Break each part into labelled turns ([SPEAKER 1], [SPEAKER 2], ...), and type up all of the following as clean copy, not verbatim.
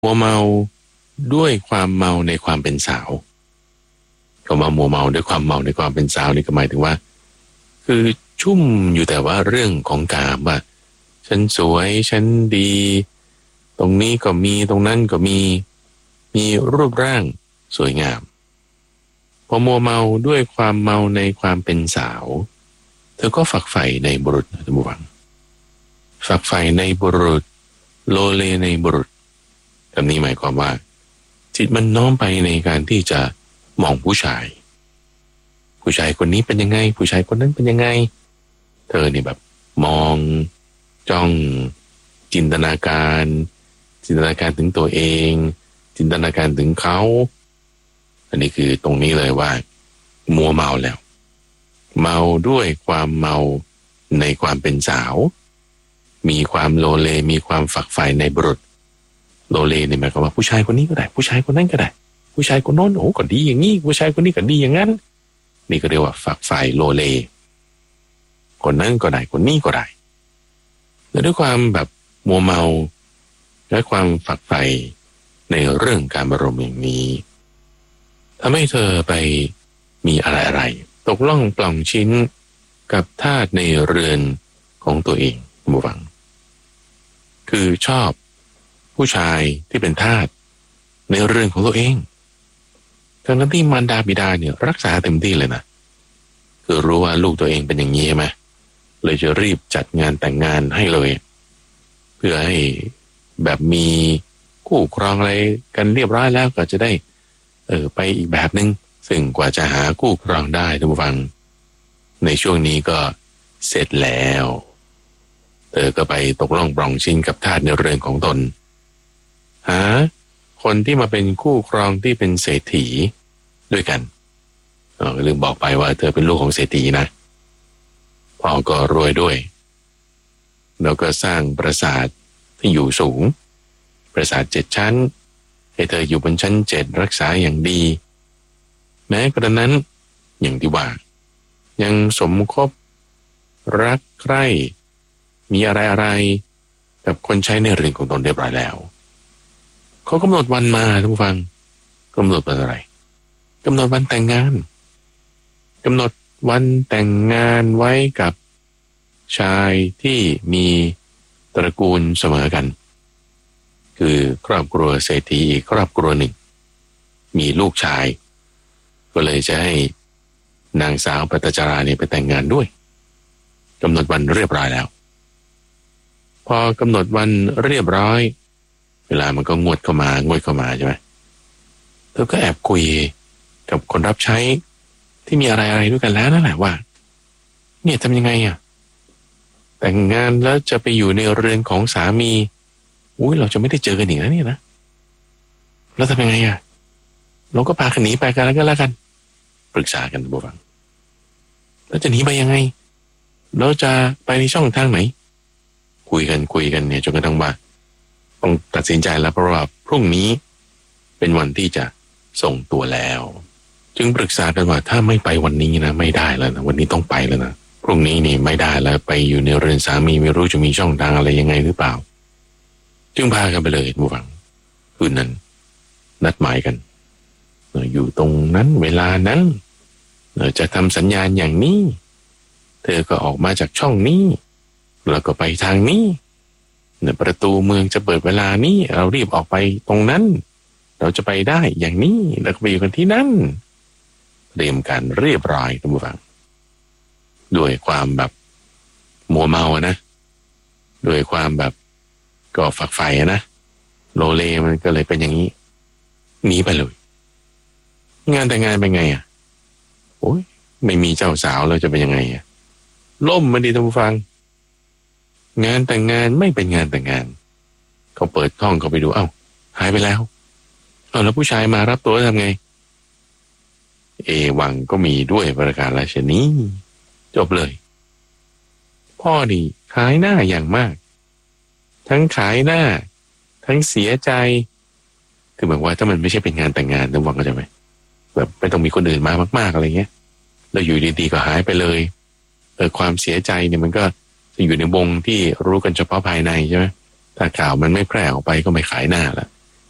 [SPEAKER 1] มัวเมาด้วยความเมาในความเป็นสาวก็มามัวเมาด้วยความเมาในความเป็นสาวนี่ก็หมายถึงว่าคือชุ่มอยู่แต่ว่าเรื่องของกามว่าฉันสวยฉันดีตรงนี้ก็มีตรงนั้นก็มีรูปร่างสวยงามพอมัวเมาด้วยความเมาในความเป็นสาวเธอก็ฝักใฝ่ในบุรุษท่านผู้ฟังฝักใฝ่ในบุรุษโลเลในบุรุษคำนี้หมายความว่าจิตมันน้อมไปในการที่จะมองผู้ชายคนนี้เป็นยังไงผู้ชายคนนั้นเป็นยังไงเธอนี่แบบมองจ้องจินตนาการถึงตัวเองจินตนาการถึงเขาอันนี้คือตรงนี้เลยว่ามัวเมาแล้วเมาด้วยความเมาในความเป็นสาวมีความโลเลมีความฝักใฝ่ในบุรุษโลเลเนี่ยหมายความว่าผู้ชายคนนี้ก็ได้ผู้ชายคนนั้นก็ได้ผู้ชายคนโน้นโอ้ก็ดีอย่างนี้ผู้ชายคนนี้ก็ดีอย่างนั้นนี่ก็เรียกว่าฝักใฝ่โลเลคนนั้นก็ได้คนนี้ก็ได้และด้วยความแบบมัวเมาและความฝักใฝ่ในเรื่องการอารมณ์อย่างนี้ทำให้เธอไปมีอะไรตกล่องปล่องชิ้นกับทาสในเรือนของตัวเองบูฟังคือชอบผู้ชายที่เป็นทาสในเรือนของตัวเองทั้งที่มารดาบิดาเนี่ยรักษาเต็มที่เลยนะคือรู้ว่าลูกตัวเองเป็นอย่างนี้ใช่ไหมเลยจะรีบจัดงานแต่งงานให้เลยเพื่อให้แบบมีคู่ครองอะไรกันเรียบร้อยแล้วก็จะได้ไปอีกแบบนึงซึ่งกว่าจะหาคู่ครองได้ท่านผู้ฟังในช่วงนี้ก็เสร็จแล้วเธอก็ไปตกล่องปล่องชิ้นกับทาสในเรือนของตนหาคนที่มาเป็นคู่ครองที่เป็นเศรษฐีด้วยกันลืมบอกไปว่าเธอเป็นลูกของเศรษฐีนะพ่อก็รวยด้วยแล้วก็สร้างปราสาทที่อยู่สูงปราสาท7 ชั้นให้เธออยู่บนชั้น7รักษาอย่างดีแม้กระนั้นอย่างที่ว่ายังสมคบรักใคร่มีอะไรกับคนใช้ในเรือนของตนเรียบร้อยแล้วเขากำหนดวันมาทุกฟังกำหนดวันอะไรกำหนดวันแต่งงานกำหนดวันแต่งงานไว้กับชายที่มีตระกูลเสมอกันคือครอบครัวเศรษฐีอีกครอบครัวหนึ่งมีลูกชายก็เลยจะให้นางสาวปัตจาราเนี่ยไปแต่งงานด้วยกำหนดวันเรียบร้อยแล้วพอกำหนดวันเรียบร้อยเวลามันก็งวดเข้ามาใช่ไหมเธอก็แอบคุยกับคนรับใช้ที่มีอะไรด้วยกันแล้วนั่นแหละว่าเนี่ยทำยังไงอ่ะแต่งงานแล้วจะไปอยู่ในเรือนของสามีเราจะไม่ได้เจอกันอีกแล้วเนี่ยนะแล้วทำยังไงอ่ะเราก็พากันหนีไปกันแล้วกันปรึกษากันบ่ฟังแล้วจะหนีไปยังไงเราจะไปในช่องทางไหนคุยกันเนี่ยจนกระทั่งว่าต้องตัดสินใจแล้วเพราะว่าพรุ่งนี้เป็นวันที่จะส่งตัวแล้วจึงปรึกษากันว่าถ้าไม่ไปวันนี้นะไม่ได้แล้วนะวันนี้ต้องไปแล้วนะพรุ่งนี้นี่ไม่ได้แล้วไปอยู่ในเรือนสามีไม่รู้จะมีช่องทางอะไรยังไงหรือเปล่าจึงพากันไปเลยผู้ฟังคืนนั้นนัดหมายกันอยู่ตรงนั้นเวลานั้นจะทำสัญญาณอย่างนี้เธอก็ออกมาจากช่องนี้แล้วก็ไปทางนี้ประตูเมืองจะเปิดเวลานี้เรารีบออกไปตรงนั้นเราจะไปได้อย่างนี้แล้วก็ไปอยู่กันที่นั่นเตรียมการเรียบร้อยท่านผู้ฟังด้วยความแบบมัวเมานะด้วยความแบบก็ฝักใฝ่นะโลเลมันก็เลยเป็นอย่างนี้หนีไปเลยงานแต่งงานเป็นไงไม่มีเจ้าสาวเราจะเป็นยังไงล่มมันดีท่านผู้ฟังงานแต่งงานไม่เป็นงานแต่งงานเขาเปิดห้องเขาไปดูหายไปแล้วแล้วผู้ชายมารับตัวทำไงวังก็มีด้วยประการราชนีจบเลยพ่อนี่ขายหน้าอย่างมากทั้งขายหน้าทั้งเสียใจคือแบบว่าถ้ามันไม่ใช่เป็นงานแต่งงานท่านฟังเข้าใจไหมแบบไม่ต้องมีคนอื่นมามากๆอะไรเงี้ยแล้วอยู่ดีๆก็หายไปเลยความเสียใจเนี่ยมันก็จะอยู่ในวงที่รู้กันเฉพาะภายในใช่ไหมถ้าข่าวมันไม่แพร่ออกไปก็ไม่ขายหน้าละ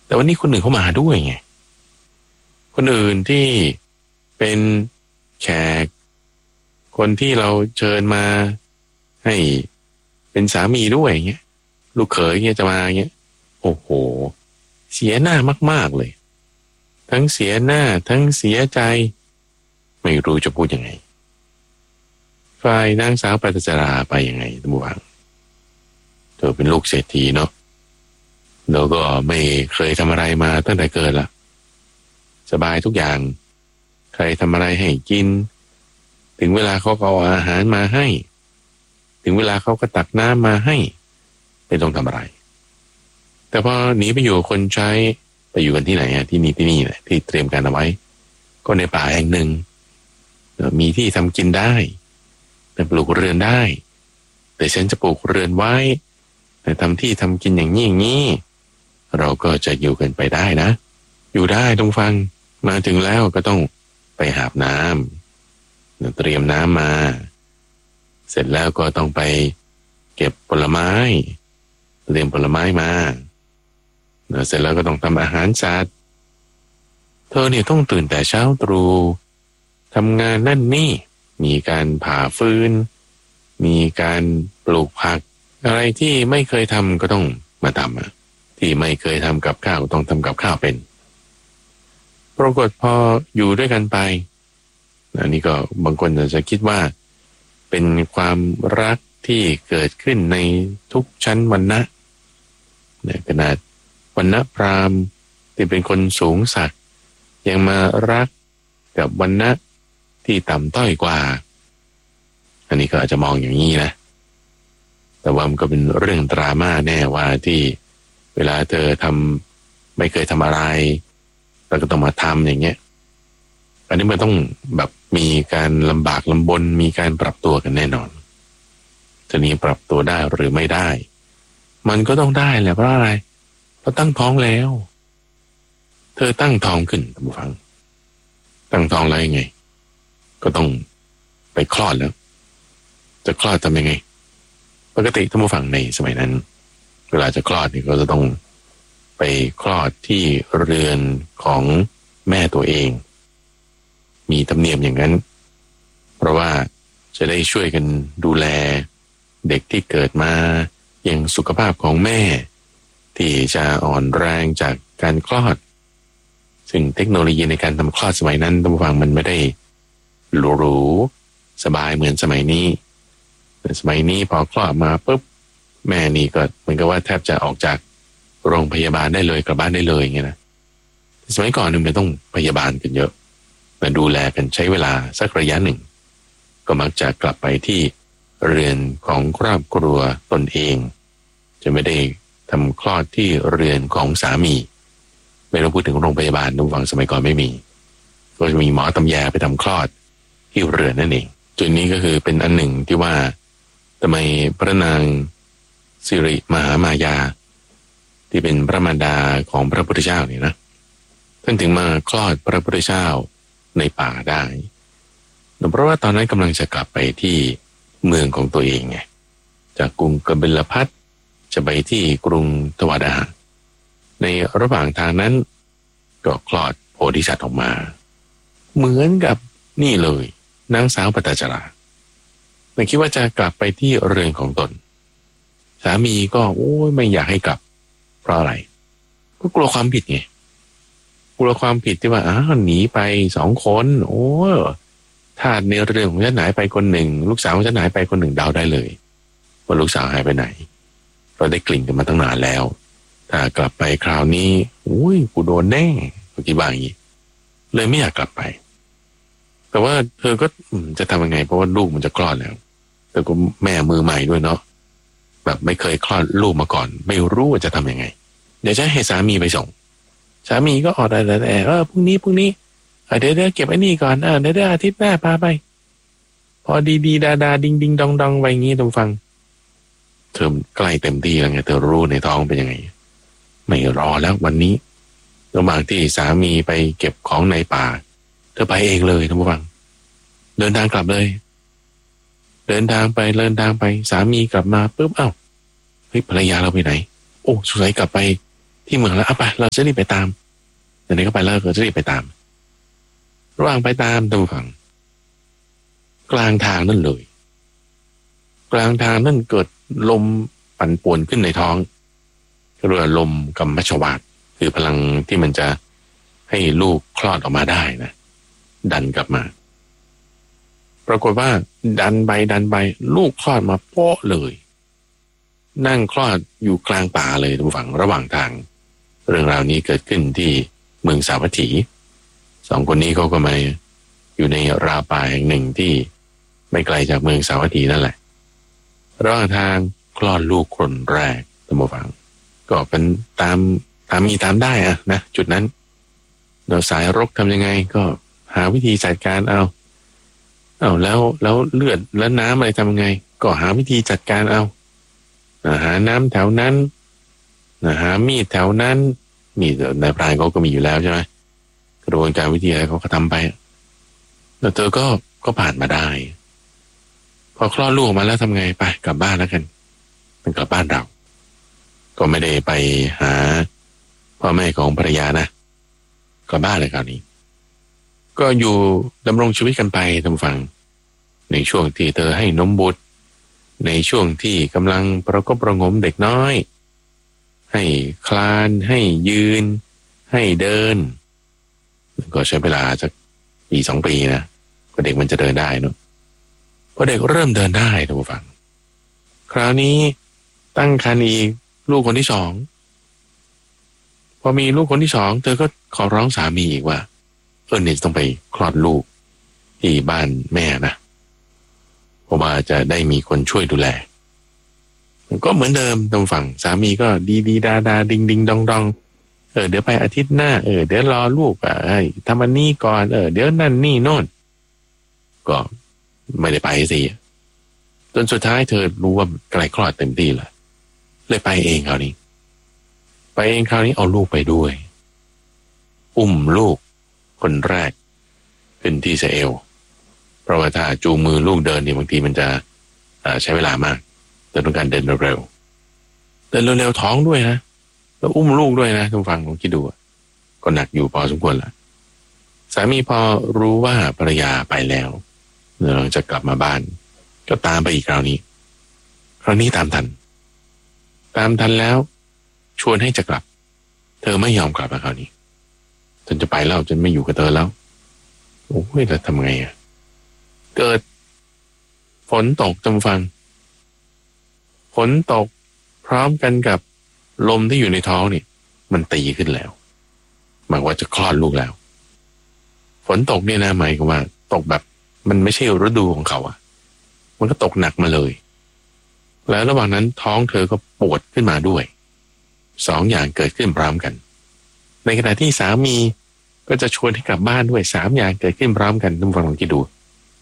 [SPEAKER 1] แต่วันนี้คนอื่นเขามาด้วยไงคนอื่นที่เป็นแขกคนที่เราเชิญมาให้เป็นสามีด้วยเงี้ยลูกเขยเงี้ยจะมาเงี้ยโอ้โหเสียหน้ามากๆเลยทั้งเสียหน้าทั้งเสียใจไม่รู้จะพูดยังไงฝ่ายนางสาวปฏิจราไปยังไงท่านผู้ฟังเธอเป็นลูกเศรษฐีเนาะแล้วก็ไม่เคยทำอะไรมาตั้งแต่เกิดละสบายทุกอย่างใครทำอะไรให้กินถึงเวลาเขาก็เอาอาหารมาให้ถึงเวลาเขาก็ตักน้ำมาให้ไม่ต้องทำอะไรแต่พอหนีไปอยู่คนใช้ไปอยู่กันที่ไหนอะที่นี่แหละที่เตรียมการเอาไว้ก็ในป่าแห่งหนึ่งมีที่ทำกินได้แต่ปลูกเรือนได้แต่ฉันจะปลูกเรือนไว้แต่ทำที่ทำกินอย่างนี้เราก็จะอยู่กันไปได้นะอยู่ได้ต้องฟังมาถึงแล้วก็ต้องไปหาบน้ำเตรียมน้ำมาเสร็จแล้วก็ต้องไปเก็บผลไม้เตรียมผลไม้มาเสร็จแล้วก็ต้องทำอาหารสัตว์เธอเนี่ยต้องตื่นแต่เช้าตรู่ทำงานนั่นนี่มีการผ่าฟืนมีการปลูกผักอะไรที่ไม่เคยทำก็ต้องมาทำที่ไม่เคยทำกับข้าวต้องทำกับข้าวเป็นปรากฏพออยู่ด้วยกันไปอันนี้ก็บางคนอาจจะคิดว่าเป็นความรักที่เกิดขึ้นในทุกชั้นวรรณะขนาดวรรณะพราหมณ์ที่เป็นคนสูงสักยังมารักกับวรรณะที่ต่ำต้อยกว่าอันนี้ก็อาจจะมองอย่างนี้นะแต่ว่ามันก็เป็นเรื่องดราม่าแน่ว่าที่เวลาเธอไม่เคยทำอะไรแล้วก็ต้องมาทำอย่างเงี้ยอันนี้มันต้องแบบมีการลำบากลำบนมีการปรับตัวกันแน่นอนทีนี้ปรับตัวได้หรือไม่ได้มันก็ต้องได้แหละเพราะอะไรเพราะตั้งท้องแล้วเธอตั้งท้องขึ้นท่านผู้ฟังตั้งท้องแล้วยังไงก็ต้องไปคลอดแล้วจะคลอดทำยังไงปกติท่านผู้ฟังในสมัยนั้นเวลาจะคลอดนี่ก็จะต้องไปคลอดที่เรือนของแม่ตัวเองมีธรรมเนียมอย่างนั้นเพราะว่าจะได้ช่วยกันดูแลเด็กที่เกิดมาอย่างสุขภาพของแม่ที่จะอ่อนแรงจากการคลอดซึ่งเทคโนโลยีในการทำคลอดสมัยนั้นท่านผู้ฟังมันไม่ได้หรูสบายเหมือนสมัยนี้สมัยนี้พอคลอดมาปุ๊บแม่นี่ก็เหมือนกับว่าแทบจะออกจากโรงพยาบาลได้เลยกลับบ้านได้เลยอย่างเงี้ยนะสมัยก่อนมันต้องพยาบาลกันเยอะมาดูแลกันใช้เวลาสักระยะหนึ่งก็มักจะกลับไปที่เรือนของครอบครัวตนเองจะไม่ได้ทำคลอดที่เรือนของสามีไม่ต้องพูดถึงโรงพยาบาลทุกฝั่งสมัยก่อนไม่มีก็จะมีหมอตำแยไปทำคลอดที่เรือนนั่นเองจุดนี้ก็คือเป็นอันหนึ่งที่ว่าทำไมพระนางสิริมหามายาที่เป็นพระมารดาของพระพุทธเจ้าเนี่ยนะท่านถึงมาคลอดพระพุทธเจ้าในป่าได้เพราะว่าตอนนั้นกำลังจะกลับไปที่เมืองของตัวเองไงจากกรุงกบิลพัสจะไปที่กรุงทวดาในระหว่างทางนั้นก็คลอดโพธิสัตว์ออกมาเหมือนกับนี่เลยนางสาวปตจราไม่คิดว่าจะกลับไปที่เรือนของตนสามีก็ไม่อยากให้กลับเพราะอะไรก็กลัวความผิดไงกลัวความผิดที่ว่าหนีไป2 คนทาสในเรือนของฉันหายไปคนหนึ่งลูกสาวของฉันหายไปคนหนึ่งเดาได้เลยว่าลูกสาวหายไปไหนเราได้กลิ่นกันมาตั้งนานแล้วถ้ากลับไปคราวนี้กูโดนแน่ก็คิดว่าอย่างนี้เลยไม่อยากกลับไปแต่ว่าเธอก็จะทำยังไงเพราะว่าลูกมันจะคลอดแล้วแต่ก็แม่มือใหม่ด้วยเนาะแบบไม่เคยคลอดลูกมาก่อนไม่รู้ว่าจะทำยังไงเดี๋ยวจะให้สามีไปส่งสามีก็ออกแต่พรุ่งนี้เดี๋ยวเก็บไอ้นี่ก่อนเดี๋ยวอาทิตย์หน้าพาไปพอดีดาดิงดองไปงี้ต้องฟังเธอใกล้เต็มที่แล้วไงเธอรู้ในท้องเป็นยังไงไม่รอแล้ววันนี้ระหว่างที่สามีไปเก็บของในป่าเธอไปเองเลยท่านผู้ฟังเดินทางกลับเลยเดินทางไปสามีกลับมาปุ๊บเฮ้ยภรรยาเราไปไหนสงสัยกลับไปที่เมืองแล้วเอาไปเราจะรีบไปตามแต่ไหนก็ไปแล้วเราจะรีบไปตามระหว่างไปตามตามฝั่งกลางทางนั่นเลยกลางทางนั่นเกิดลมปั่นป่วนขึ้นในท้องเรือลมกัมมัชวาตคือพลังที่มันจะให้ลูกคลอดออกมาได้นะดันกลับมาปรากฏว่าดันไปลูกคลอดมาโป๊ะเลยนั่งคลอดอยู่กลางป่าเลยทุกฝั่งระหว่างทางเรื่องราวนี้เกิดขึ้นที่เมืองสาวัตถีสองคนนี้เขาก็มาอยู่ในราป่าแห่งหนึ่งที่ไม่ไกลจากเมืองสาวัตถีนั่นแหละระหว่างทางคลอดลูกคนแรกทุกฝั่งก็เป็นตามมีตามได้อะนะจุดนั้นเราสายรกทำยังไงก็หาวิธีจัดการเอาแล้วเลือดแล้วน้ำอะไรทำยังไงก็หาวิธีจัดการเอาหาน้ำแถวนั้นหามีดแถวนั้นมีดในพรานเขาก็มีอยู่แล้วใช่ไหมกระบวนการวิธีอะไรเขาก็ทำไปแล้วเธอก็ผ่านมาได้พอคลอดลูกออกมาแล้วทำไงไปกลับบ้านแล้วกันมันกลับบ้านเราก็ไม่ได้ไปหาพ่อแม่ของภรรยานะกลับบ้านเลยคราวนี้ก็อยู่ดำรงชีวิตกันไปทำฟังในช่วงที่เธอให้นมบุตรในช่วงที่กำลังประกบประงมเด็กน้อยให้คลานให้ยืนให้เดินก็ใช้เวลาสัก1-2 ปีนะก็เด็กมันจะเดินได้เนาะพอเด็กเริ่มเดินได้ท่านผู้ฟังคราวนี้ตั้งครรภ์อีกลูกคนที่2พอมีลูกคนที่2เธอก็ขอร้องสามีอีกว่าเนี่ยต้องไปคลอดลูกที่บ้านแม่นะเพราะว่าจะได้มีคนช่วยดูแลก็เหมือนเดิมตรงฝั่งสามีก็ดีดาดิงดองเดี๋ยวไปอาทิตย์หน้าเดี๋ยวรอลูกทำอันนี้ก่อนเดี๋ยวนั่นนี่โน่นก็ไม่ได้ไปสิจนสุดท้ายเธอรู้ว่าใกล้คลอดเต็มที่แล้วเลยไปเองคราวนี้เอาลูกไปด้วยอุ้มลูกคนแรกขึ้นที่สะเอวเพราะว่าถ้าจูงมือลูกเดินเนี่ยบางทีมันจะใช้เวลามากแต่ต้องการเดินเร็วท้องด้วยนะแล้วอุ้มลูกด้วยนะทุกฝั่งลองคิดดูก็หนักอยู่พอสมควรละสามีพอรู้ว่าภรรยาไปแล้วหลังจากกลับมาบ้านก็ตามไปอีกคราวนี้ตามทันแล้วชวนให้จะกลับเธอไม่ยอมกลับคราวนี้ฉันจะไปแล้วฉันไม่อยู่กับเธอแล้วโอ้ยแล้วทำไงเกิดฝนตกจำฟังฝนตกพร้อมกันกับลมที่อยู่ในท้องนี่มันตีขึ้นแล้วหมายว่าจะคลอดลูกแล้วฝนตกเนี่ยนะหมายความว่าตกแบบมันไม่ใช่ฤดูของเขามันก็ตกหนักมาเลยแล้วระหว่างนั้นท้องเธอก็ปวดขึ้นมาด้วย2 อย่างเกิดขึ้นพร้อมกันในขณะที่สามีก็จะชวนให้กลับบ้านด้วย3 อย่างเกิดขึ้นพร้อมกันทุกคนลองคิดดู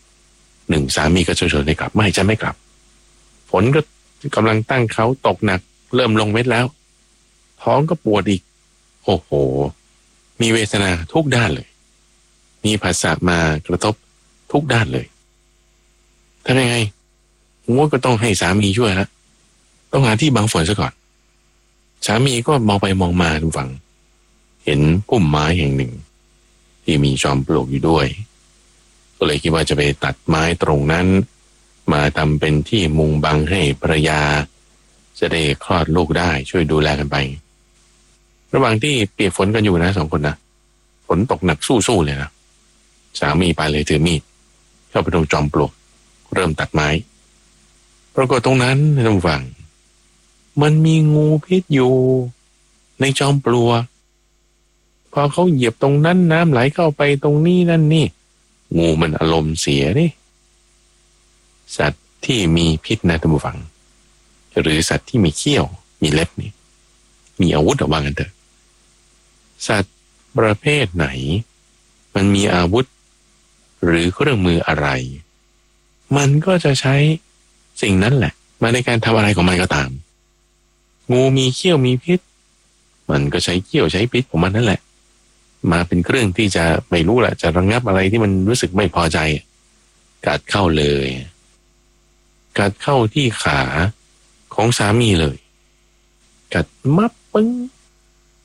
[SPEAKER 1] 1สามีก็ชวนให้กลับไม่จะไม่กลับฝนก็กำลังตั้งเขาตกหนักเริ่มลงเม็ดแล้วท้องก็ปวดอีกโอ้โหมีเวทนาทุกด้านเลยมีภาษามากระทบทุกด้านเลยทำยังไงก็ต้องให้สามีช่วยละต้องหาที่บังฝนซะก่อนสามีก็มองไปมองมาดูฝั่งเห็นพุ่มไม้แห่งหนึ่งที่มีจอมปลวกอยู่ด้วยก็เลยคิดว่าจะไปตัดไม้ตรงนั้นมาทำเป็นที่มุงบังให้ภรรยาจะได้คลอดลูกได้ช่วยดูแลกันไประหว่างที่เปียกฝนกันอยู่นะ2 คนนะฝนตกหนักสู้เลยนะสามีไปเลยถือมีดเข้าไปตรงจอมปลวกเริ่มตัดไม้ปรากฏตรงนั้นท่านผู้ฟังมันมีงูพิษอยู่ในจอมปลวกพอเขาเหยียบตรงนั้นน้ำไหลเข้าไปตรงนี้นั่นนี่งูมันอารมณ์เสียดิสัตว์ที่มีพิษนะท่านผู้ฟังหรือสัตว์ที่มีเขี้ยวมีเล็บนี่มีอาวุธว่างั้นเถอะสัตว์ประเภทไหนมันมีอาวุธหรือเครื่องมืออะไรมันก็จะใช้สิ่งนั้นแหละมาในการทำอะไรของมันก็ตามงูมีเขี้ยวมีพิษมันก็ใช้เขี้ยวใช้พิษของมันนั่นแหละมาเป็นเครื่องที่จะไม่รู้แหละจะระงับอะไรที่มันรู้สึกไม่พอใจกัดเข้าเลยกัดเข้าที่ขาของสามีเลยกัดมับปึ้ง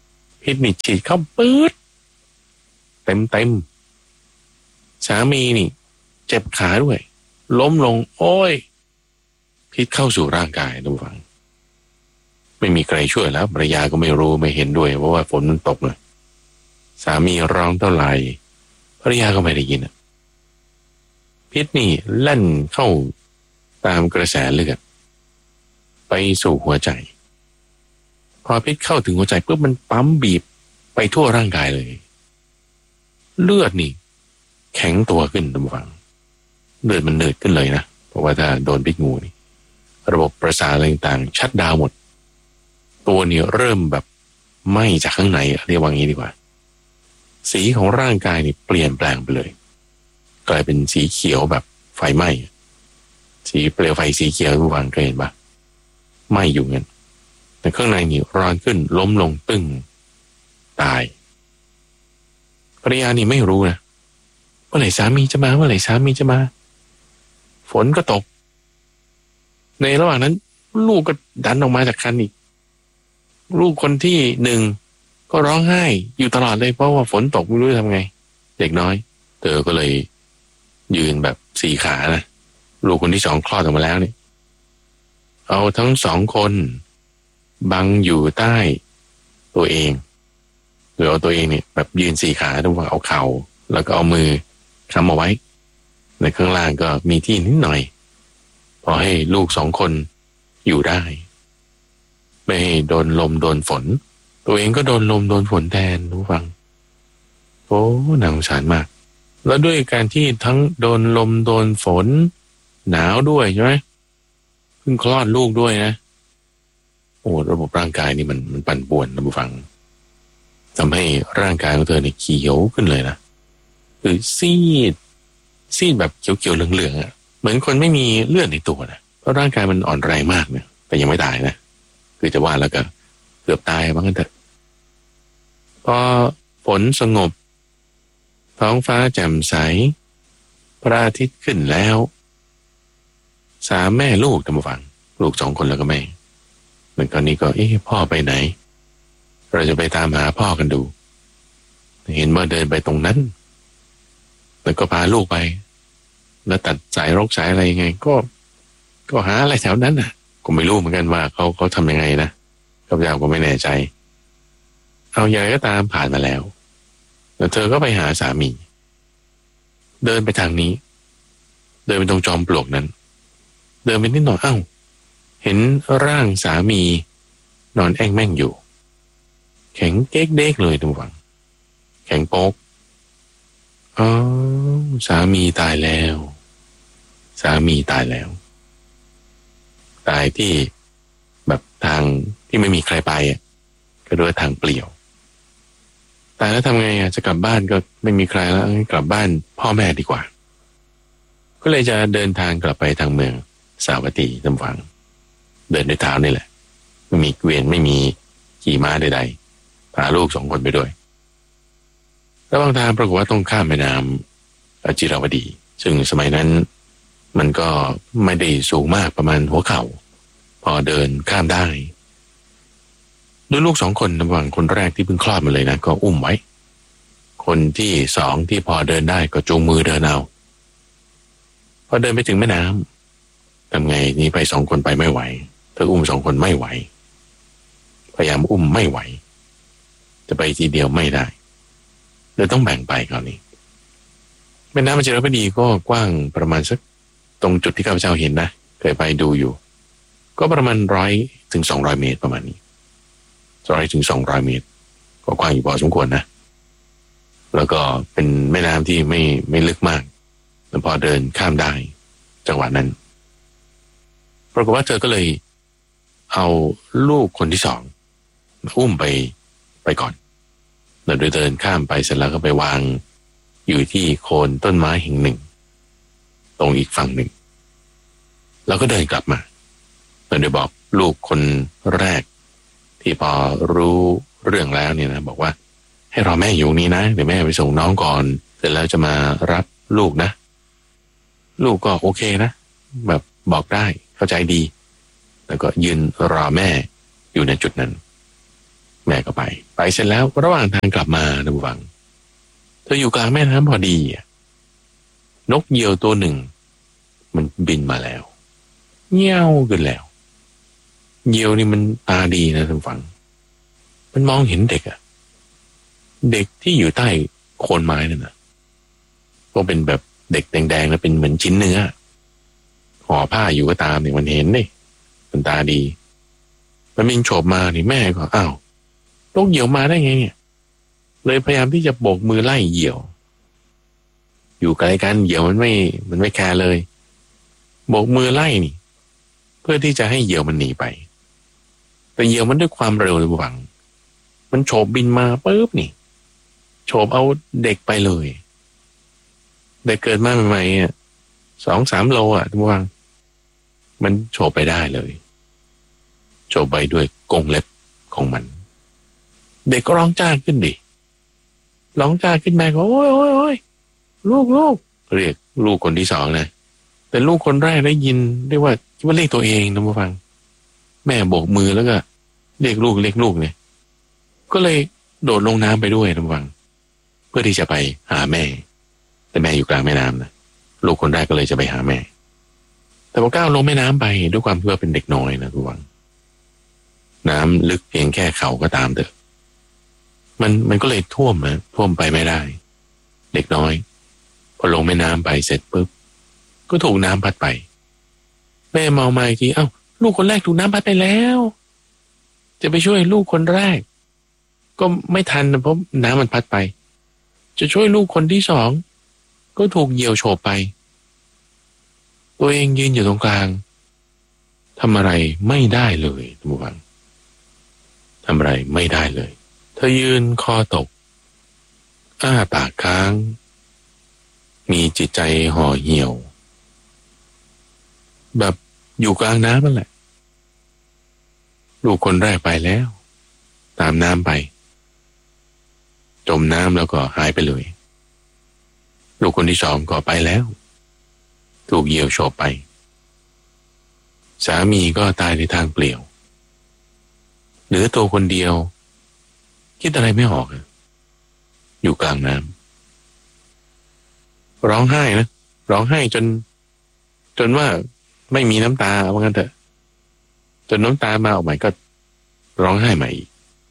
[SPEAKER 1] พิษนี่ฉีดเข้าปื๊ดเต็มสามีนี่เจ็บขาด้วยล้มลงโอ้ยพิษเข้าสู่ร่างกายทุกฝังไม่มีใครช่วยแล้วภรรยาก็ไม่รู้ไม่เห็นด้วยเพราะว่าฝนมันตกเลยสามีร้องเท่าไหร่ภรรยาก็ไม่ได้ยินพิษนี่แล่นเข้าตามกระแสเลือดไปสู่หัวใจพอพิษเข้าถึงหัวใจปุ๊บมันปั๊มบีบไปทั่วร่างกายเลยเลือดนี่แข็งตัวขึ้นทุกฝังเลือดมันเนืดขึ้นเลยนะเพราะว่าถ้าโดนพิษงูนี่ระบบประสาทอะไรต่างๆชัตดาวน์หมดตัวนี่เริ่มแบบไหม้จากข้างในเรียกว่างี้ดีกว่าสีของร่างกายนี่เปลี่ยนแปลงไปเลยกลายเป็นสีเขียวแบบไฟไหม้สีเปลวไฟสีเขียวทุกฝังเคยเห็นปะไหม้อยู่งั้นแต่ข้างในนี่ร้อนขึ้นล้มลงตึ้งตายภรรยานี่ไม่รู้นะเมื่อไหร่สามีจะมาฝนก็ตกในระหว่างนั้นลูกก็ดันออกมาจากคันอีกลูกคนที่หนึ่งก็ร้องไห้อยู่ตลอดเลยเพราะว่าฝนตกไม่รู้จะทำไงเด็กน้อยเธอก็เลยยืนแบบสี่ขานะลูกคนที่สองคลอดออกมาแล้วเนี่ยเอาทั้งสองคนบังอยู่ใต้ตัวเองหรือเอาตัวเองเนี่ยแบบยืนสี่ขาต้องเอาเข่าแล้วก็เอามือค้ำเอาไว้ในข้างล่างก็มีที่นิดหน่อยพอให้ลูกสองคนอยู่ได้ไม่ให้โดนลมโดนฝนตัวเองก็โดนลมโดนฝนแทนทุกฟังโอ้น่าสงสารมากแล้วด้วยการที่ทั้งโดนลมโดนฝนหนาวด้วยใช่ไหมเพิ่งคลอดลูกด้วยนะโอ้ระบบร่างกายนี่มันปั่นป่วนนะผู้ฟังทำให้ร่างกายของเธอเนี่ยเขียวขึ้นเลยนะคือซีดแบบเขียวๆเหลืองๆอ่ะเหมือนคนไม่มีเลือดในตัวนะเพราะร่างกายมันอ่อนแรงมากเนี่ยแต่ยังไม่ตายนะคือจะว่าแล้วก็เกือบตายบ้างกันเถอะพอฝนสงบท้องฟ้าแจ่มใสพระอาทิตย์ขึ้นแล้วสามแม่ลูกทำฟังลูกสองคนแล้วก็แม่เหมือนตอนนี้ก็พ่อไปไหนเราจะไปตามหาพ่อกันดูเห็นว่าเดินไปตรงนั้นแล้วก็พาลูกไปแล้วตัดสายรกสายอะไรยังไงก็หาอะไรแถวนั้นน่ะก็ไม่รู้เหมือนกันว่าเขาทำยังไงนะข้าพเจ้าก็ไม่แน่ใจเอาอย่างไรก็ตามผ่านมาแล้วแล้วเธอก็ไปหาสามีเดินไปทางนี้เดินไปตรงจอมปลวกนั้นเดินไปนิดหน่อยเห็นร่างสามีนอนแอ่งแม่งอยู่แข็งเก๊กเด็กเลยทุกฝังแข็งโป๊กสามีตายแล้วตายที่แบบทางที่ไม่มีใครไปก็ด้วยทางเปลี่ยวตายแล้วทำไงจะกลับบ้านก็ไม่มีใครแล้วกลับบ้านพ่อแม่ดีกว่าก็เลยจะเดินทางกลับไปทางเมืองสาวัตถีทำฝังเดินด้วยเท้านี่แหละไม่มีเกวียนไม่มีขี่ม้าใดๆพาลูกสองคนไปด้วยระหว่างทางปรากฏว่าต้องข้ามแม่น้ำจิราวดีซึ่งสมัยนั้นมันก็ไม่ได้สูงมากประมาณหัวเข่าพอเดินข้ามได้ด้วยลูกสองคนระหว่างคนแรกที่เพิ่งคลอดมาเลยนะก็อุ้มไว้คนที่สองที่พอเดินได้ก็จูงมือเดินเอาพอเดินไปถึงแม่น้ำทำไงนี่ไปสองคนไปไม่ไหวเธออุ้มสองคนไม่ไหวพยายามอุ้มไม่ไหวจะไปทีเดียวไม่ได้เลยต้องแบ่งไปคราวนี้แม่น้ำจิราวดีก็กว้างประมาณสักตรงจุดที่ข้าพเจ้าเห็นนะเคยไปดูอยู่ก็ประมาณ100 ถึง 200 เมตรประมาณนี้100 ถึง 200 เมตรก็กว้างอยู่พอสมควรนะแล้วก็เป็นแม่น้ำที่ไม่ลึกมากแล้วพอเดินข้ามได้จังหวะนั้นปรากฏว่าเธอก็เลยเอาลูกคนที่สองอุ้มไปก่อนแล้วเดินข้ามไปเสร็จแล้วก็ไปวางอยู่ที่โคนต้นไม้แห่งหนึ่งตรงอีกฝั่งหนึ่งแล้วก็เดินกลับมาแล้วได้บอกลูกคนแรกที่พอรู้เรื่องแล้วเนี่ยนะบอกว่าให้รอแม่อยู่นี้นะเดี๋ยวแม่ไปส่งน้องก่อนเสร็จแล้วจะมารับลูกนะลูกก็โอเคนะแบบบอกได้เข้าใจดีแล้วก็ยืนรอแม่อยู่ในจุดนั้นแม่ก็ไปเสร็จแล้วระหว่างทางกลับมานะผู้ฟังเธออยู่กลางแม่น้ำพอดีนกเหยี่ยวตัวหนึ่งมันบินมาแล้วเงี้ยวขึ้นแล้วเหยี่ยวนี่มันตาดีนะท่านฟังมันมองเห็นเด็กเด็กที่อยู่ใต้โคนไม้นั่นนะก็เป็นแบบเด็กแดงๆแล้วเป็นเหมือนชิ้นเนื้อห่อผ้าอยู่ก็ตามเนี่ยมันเห็นนี่มันตาดีมันมิงโฉบมานี่แม่ก็อ้าวนกเหยี่ยวมาได้ไงเนี่ยเลยพยายามที่จะโบกมือไล่เหยี่ยวอยู่ไกลกันเหยี่ยวมันไม่แคร์เลยโบกมือไล่นี่เพื่อที่จะให้เหยี่ยวมันหนีไปแต่เหยี่ยวมันด้วยความเร็วเลยหวังมันโฉบบินมาปุ๊บนี่โฉบเอาเด็กไปเลยเด็กเกิดมาใหม่ๆ2-3 โลทุกวังมันโฉบไปได้เลยโฉบไปด้วยกรงเล็บของมันเด็กก็ร้องจ้าขึ้นดิร้องจ้าขึ้นมาก็โอ้ยลูกเรียกลูกคนที่2นะแต่ลูกคนแรกได้ยินได้ว่าคิดว่าเรียกตัวเองนะผู้ฟังแม่โบกมือแล้วก็เรียกลูกเนี่ยก็เลยโดดลงน้ำไปด้วยนะผู้ฟังเพื่อที่จะไปหาแม่แต่แม่อยู่กลางแม่น้ำนะลูกคนแรกก็เลยจะไปหาแม่แต่พอก้าวลงแม่น้ำไปด้วยความที่ว่าเป็นเด็กน้อยนะผู้ฟังน้ำลึกเพียงแค่เข่าก็ตามเถอะมันก็เลยท่วมไปไม่ได้เด็กน้อยพอลงแม่น้ำไปเสร็จปุ๊บก็ถูกน้ำพัดไปแม่มองมาอีกทีลูกคนแรกถูกน้ำพัดไปแล้วจะไปช่วยลูกคนแรกก็ไม่ทันเพราะน้ำมันพัดไปจะช่วยลูกคนที่2ก็ถูกเหยี่ยวโฉบไปตัวเองยืนอยู่ตรงกลางทำอะไรไม่ได้เลยทุกคนทำอะไรไม่ได้เลยเธอยืนคอตกอ้าปากค้างมีจิตใจห่อเหี่ยวแบบอยู่กลางน้ำนั่นแหละลูกคนแรกไปแล้วตามน้ำไปจมน้ำแล้วก็หายไปเลยลูกคนที่2ก็ไปแล้วถูกเหยี่ยวโฉบไปสามีก็ตายในทางเปลี่ยวเหลือตัวคนเดียวคิดอะไรไม่ออกอยู่กลางน้ำร้องไห้นะร้องไห้จนว่าไม่มีน้ำตาว่างั้นเถอะจนน้ำตามาออกใหม่ก็ร้องไห้ใหม่อีก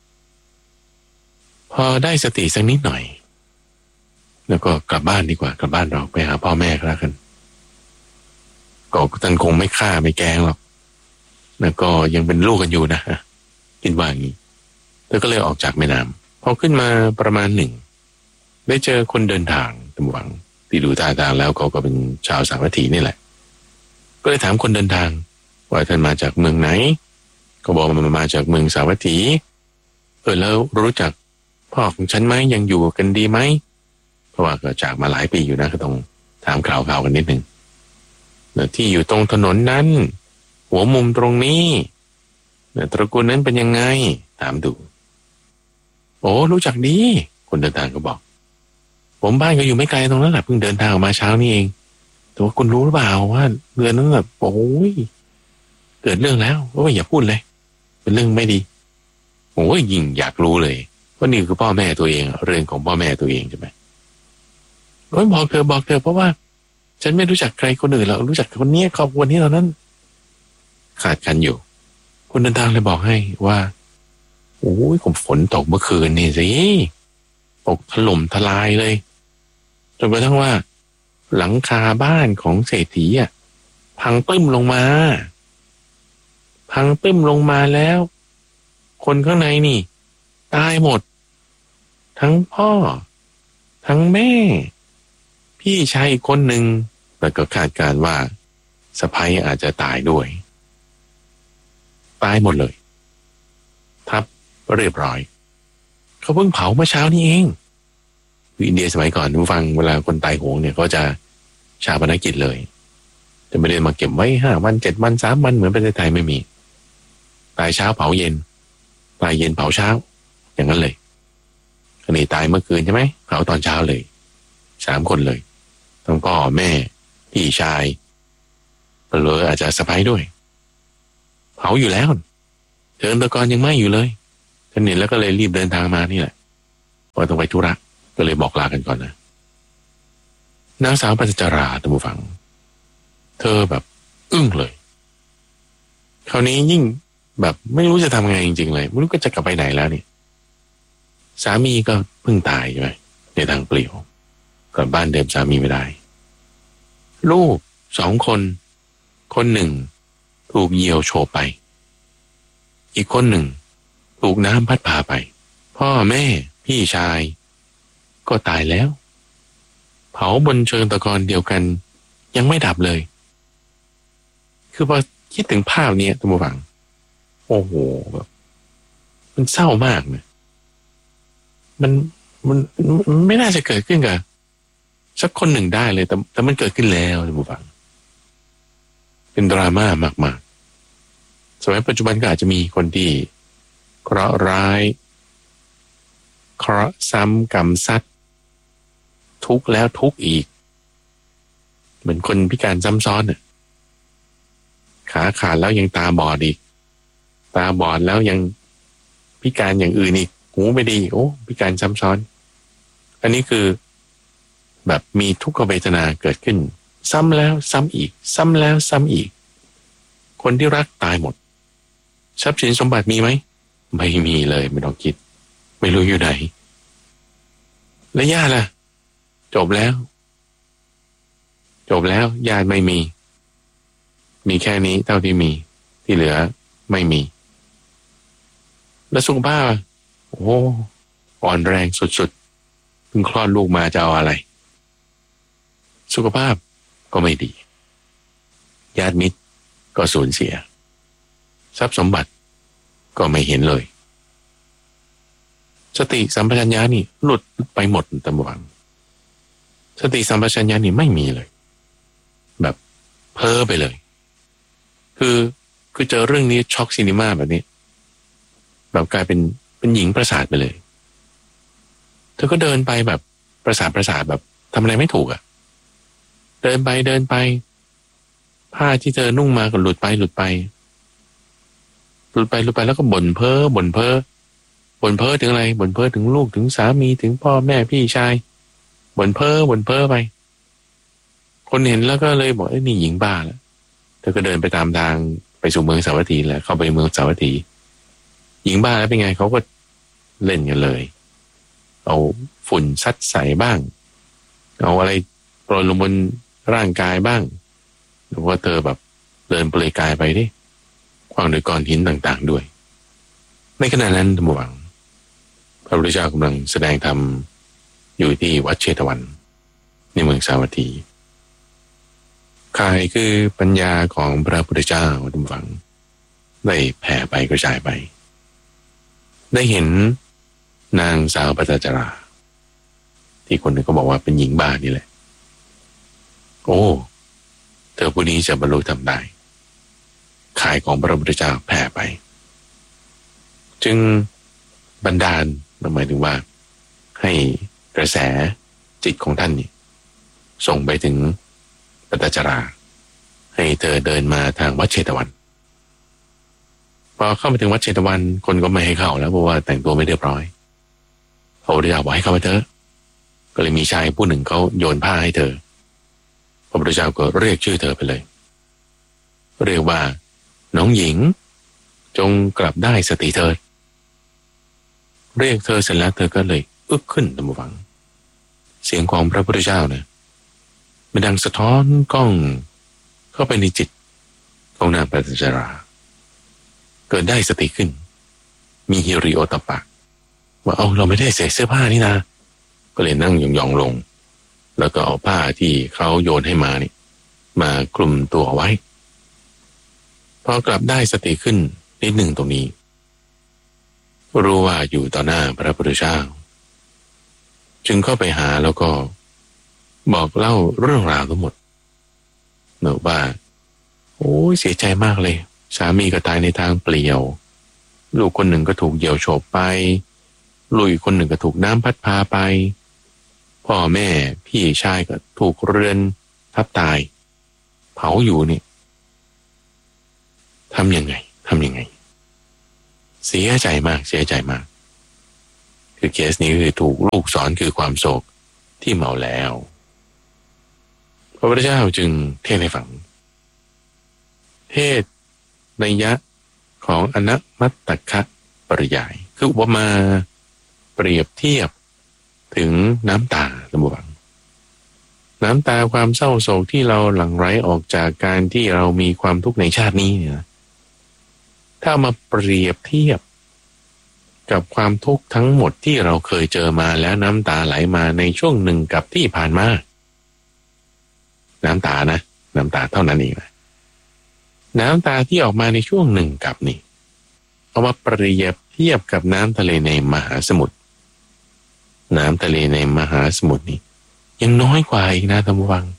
[SPEAKER 1] พอได้สติสักนิดหน่อยแล้วก็กลับบ้านดีกว่ากลับบ้านเราไปหาพ่อแม่ก็แล้วกันก็ท่านคงไม่ฆ่าไม่แกล้งหรอกแล้วก็ยังเป็นลูกกันอยู่นะคิดว่าอย่างนี้แล้วก็เลยออกจากแม่น้ำพอขึ้นมาประมาณ1ได้เจอคนเดินทางตำหวังที่ดูท่าทางแล้วเขาก็เป็นชาวสาวัตถีนี่แหละก็เลยถามคนเดินทางว่าท่านมาจากเมืองไหนก็บอกมันมาจากเมืองสาวัตถีแล้วรู้จักพ่อของฉันไหมยังอยู่กันดีไหมเพราะว่าก็จากมาหลายปีอยู่นะก็ต้องถามข่าวกันนิดนึงที่อยู่ตรงถนนนั้นหัวมุมตรงนี้ตระกูลนั้นเป็นยังไงถามดูโอ้รู้จักดีคนเดินทางก็บอกผมบ้านก็อยู่ไม่ไกลตรงนั้นแหละเพิ่งเดินทางออกมาเช้านี้เองแต่ว่าคุณรู้หรือเปล่าว่าเดือนนั้นแบบโอ้ยเกิดเรื่องแล้วว่าอย่าพูดเลยเป็นเรื่องไม่ดีโอ้ยยิ่งอยากรู้เลยว่านี่คือพ่อแม่ตัวเองเรื่องของพ่อแม่ตัวเองใช่ไหมโอ้ยบอกเธอเพราะว่าฉันไม่รู้จักใครคนอื่นหรอกรู้จักคนนี้ครอบครัวนี้เท่านั้นขาดกันอยู่คนเดินทางเลยบอกให้ว่าโอ้ยฝนตกเมื่อคืนนี่สิตกถล่มทลายเลยจนกระทั่งว่าหลังคาบ้านของเศรษฐีพังตึ้มลงมาแล้วคนข้างในนี่ตายหมดทั้งพ่อทั้งแม่พี่ชายอีกคนหนึ่งแล้วก็คาดการว่าสะใภ้อาจจะตายด้วยตายหมดเลยทับเรียบร้อยเขาเพิ่งเผาเมื่อเช้านี้เองอินเดียสมัยก่อนผู้ฟังเวลาคนตายโหงเนี่ยก็จะชาปนกิจเลยจะไม่ได้มาเก็บไว้5 วัน7 วัน3 วันเหมือนประเทศไทยไม่มีตายเช้าเผาเย็นตายเย็นเผาเช้าอย่างนั้นเลยอันนี้ตายเมื่อคืนใช่ไหมเผาตอนเช้าเลย3 คนเลยทั้งพ่อแม่พี่ชายหรืออาจจะสะใภ้ด้วยเผาอยู่แล้วเชิญตะกอนยังไหม้อยู่เลยฉันเห็นแล้วก็เลยรีบเดินทางมานี่แหละเพราะต้องไปธุระก็เลยบอกลากันก่อนนะนางสาวปัญจราท่านผู้ฟังเธอแบบอึ้งเลยคราวนี้ยิ่งแบบไม่รู้จะทำไงจริงๆเลยไม่รู้ก็จะกลับไปไหนแล้วนี่สามีก็เพิ่งตายใช่ไหมในทางเปลี่ยวกลับบ้านเดิมสามีไม่ได้ลูก2 คนคนหนึ่งถูกเหยี่ยวโฉบไปอีกคนหนึ่งถูกน้ำพัดพาไปพ่อแม่พี่ชายก็ตายแล้วเผาบนเชิงตะกอนเดียวกันยังไม่ดับเลยคือพอคิดถึงภาพนี้ท่านผู้ฟังโอ้โหแบบมันเศร้ามากนะมันไม่น่าจะเกิดขึ้นกับสักคนหนึ่งได้เลยแต่มันเกิดขึ้นแล้วท่านผู้ฟังเป็นดราม่ามากๆสมัยปัจจุบันก็อาจจะมีคนที่เคราะห์ร้ายเคราะห์ซ้ำกรรมซัดทุกข์แล้วทุกข์อีกเหมือนคนพิการซ้ำซ้อนน่ะขาขาดแล้วยังตาบอดอีกตาบอดแล้วยังพิการอย่างอื่นอีกหูไม่ดีโอ้พิการซ้ำซ้อนอันนี้คือแบบมีทุกขเวทนาเกิดขึ้นซ้ำแล้วซ้ำอีกซ้ำแล้วซ้ำอีกคนที่รักตายหมดทรัพย์สินสมบัติมีไหมไม่มีเลยไม่ต้องคิดไม่รู้อยู่ไหนและญาติล่ะจบแล้วญาติไม่มีแค่นี้เท่าที่มีที่เหลือไม่มีแล้วสุขภาพโอ้อ่อนแรงสุดๆเพิ่งคลอดลูกมาจะเอาอะไรสุขภาพก็ไม่ดีญาติมิตรก็สูญเสียทรัพย์สมบัติก็ไม่เห็นเลยสติสัมปชัญญะนี่หลุดไปหมดตามวังสติสัมปชัญญะนี่ไม่มีเลยแบบเพ้อไปเลยคือเจอเรื่องนี้ช็อกซินิม่าแบบนี้แบบกลายเป็นหญิงประสาทไปเลยเธอก็เดินไปแบบประสาทแบบทำอะไรไม่ถูกอ่ะเดินไปผ้าที่เธอนุ่งมาก็หลุดไปแล้วก็บ่นเพ้อถึงอะไรบ่นเพ้อถึงลูกถึงสามีถึงพ่อแม่พี่ชายบ่นเพ้อไปคนเห็นแล้วก็เลยบอกนี่หญิงบ้าแล้วเธอก็เดินไปตามทางไปสู่เมืองสาวัตถีแล้วเข้าไปเมืองสาวัตถีหญิงบ้าแล้วเป็นไงเขาก็เล่นกันเลยเอาฝุ่นซัดใส่บ้างเอาอะไรโปรยลงบนร่างกายบ้างหรือว่าเธอแบบเดินเปลือยกายไปดิขวางด้วยก้อนหินต่างๆด้วยในขณะนั้นท่านผู้ฟังพระพุทธเจ้ากำลังแสดงธรรมอยู่ที่วัดเชตวันในเมืองสาวัตถีข่ายคือปัญญาของพระพุทธเจ้าท่านผู้ฟังได้แผ่ไปกระจายไปได้เห็นนางสาวปัญจราที่คนหนึ่งก็บอกว่าเป็นหญิงบ้านี่แหละโอ้เธอผู้นี้จะบรรลุธรรมได้ข่ายของพระพุทธเจ้าแผ่ไปจึงบันดาลหมายถึงว่าให้กระแสจิตของท่านนี่ส่งไปถึงปัญจราให้เธอเดินมาทางวัดเชตวันพอเข้ามาถึงวัดเชตวันคนก็ไม่ให้เข้าแล้วเพราะว่าแต่งตัวไม่เรียบร้อยพระพุทธเจ้าบอกให้เข้าไปเถอะก็เลยมีชายผู้หนึ่งเขาโยนผ้าให้เธอพระพุทธเจ้าก็เรียกชื่อเธอไปเลยเรียกว่าน้องหญิงจงกลับได้สติเถิดเรียกเธอเสร็จแล้วเธอก็เลยอึกขึ้นตามฟังเสียงของพระพุทธเจ้านะมันดังสะท้อนกล้องเข้าไปในจิตของนางปัญจราเกิดได้สติขึ้นมีฮิริโอตปะว่าเราไม่ได้ใส่เสื้อผ้านี่นะก็เลยนั่งยองๆลงแล้วก็เอาผ้าที่เขาโยนให้มานี่มาคลุมตัวไว้พอกลับได้สติขึ้นนิดหนึ่งตรงนี้รู้ว่าอยู่ต่อหน้าพระพุทธเจ้าจึงเข้าไปหาแล้วก็บอกเล่าเรื่องราวทั้งหมดเนอะว่าโอ้ยเสียใจมากเลยสามีก็ตายในทางเปลี่ยวลูกคนหนึ่งก็ถูกเหยี่ยวโฉบไปลูกอีกคนหนึ่งก็ถูกน้ำพัดพาไปพ่อแม่พี่ชายก็ถูกเรือนทับตายเผาอยู่นี่ทำยังไงเสียใจมากเสียใจมากคือเคสนี้คือถูกลูกสอนคือความโศกที่เมาแล้วพระพุทธเจ้าจึงเทศน์ให้ฟังเทศน์นัยยะของอนัตมัตตคะปริยายคืออุปมาเปรียบเทียบถึงน้ำตาระบุวังน้ำตาความเศร้าโศกที่เราหลั่งไหลออกจากการที่เรามีความทุกข์ในชาตินี้เนี่ยถ้ามาเปรียบเทียบกับความทุกข์ทั้งหมดที่เราเคยเจอมาแล้วน้ำตาไหลมาในช่วงหนึ่งกับที่ผ่านมาน้ำตานะน้ำตาเท่านั้นเองนะน้ำตาที่ออกมาในช่วงหนึ่งกับนี่เอามาเปรียบเทียบกับน้ำทะเลในมหาสมุทรน้ำทะเลในมหาสมุทรนี่ยังน้อยกว่าอีกนะท่านผู้ฟัง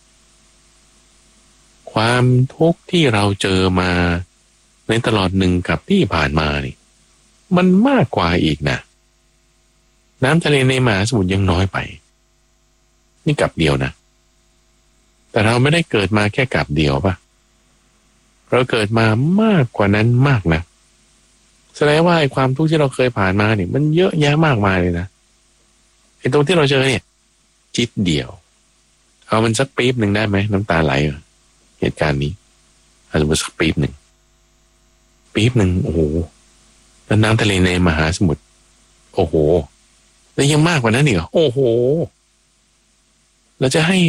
[SPEAKER 1] ความทุกข์ที่เราเจอมาในตลอดหนึ่งกับที่ผ่านมานี่มันมากกว่าอีกนะน้ำทะเลในมหาสมุทรยังน้อยไปนี่กับเดียวนะแต่เราไม่ได้เกิดมาแค่กับเดียวป่ะเราเกิดมามากกว่านั้นมากนะแสดงว่าไอ้ความทุกข์ที่เราเคยผ่านมาเนี่ยมันเยอะแยะมากมายเลยนะไอ้ตรงที่เราเจอเนี่ยจิตเดียวเอามันสักปี๊บหนึ่งได้ไหมน้ำตาไหลเหตุการณ์นี้อาจจะเป็นสักปี๊บหนึ่งโอ้โหแล้วน้ำทะเลในมหาสมุทรโอ้โหแล้วยังมากกว่านั้นอีกเหรอโอ้โหเราจะให้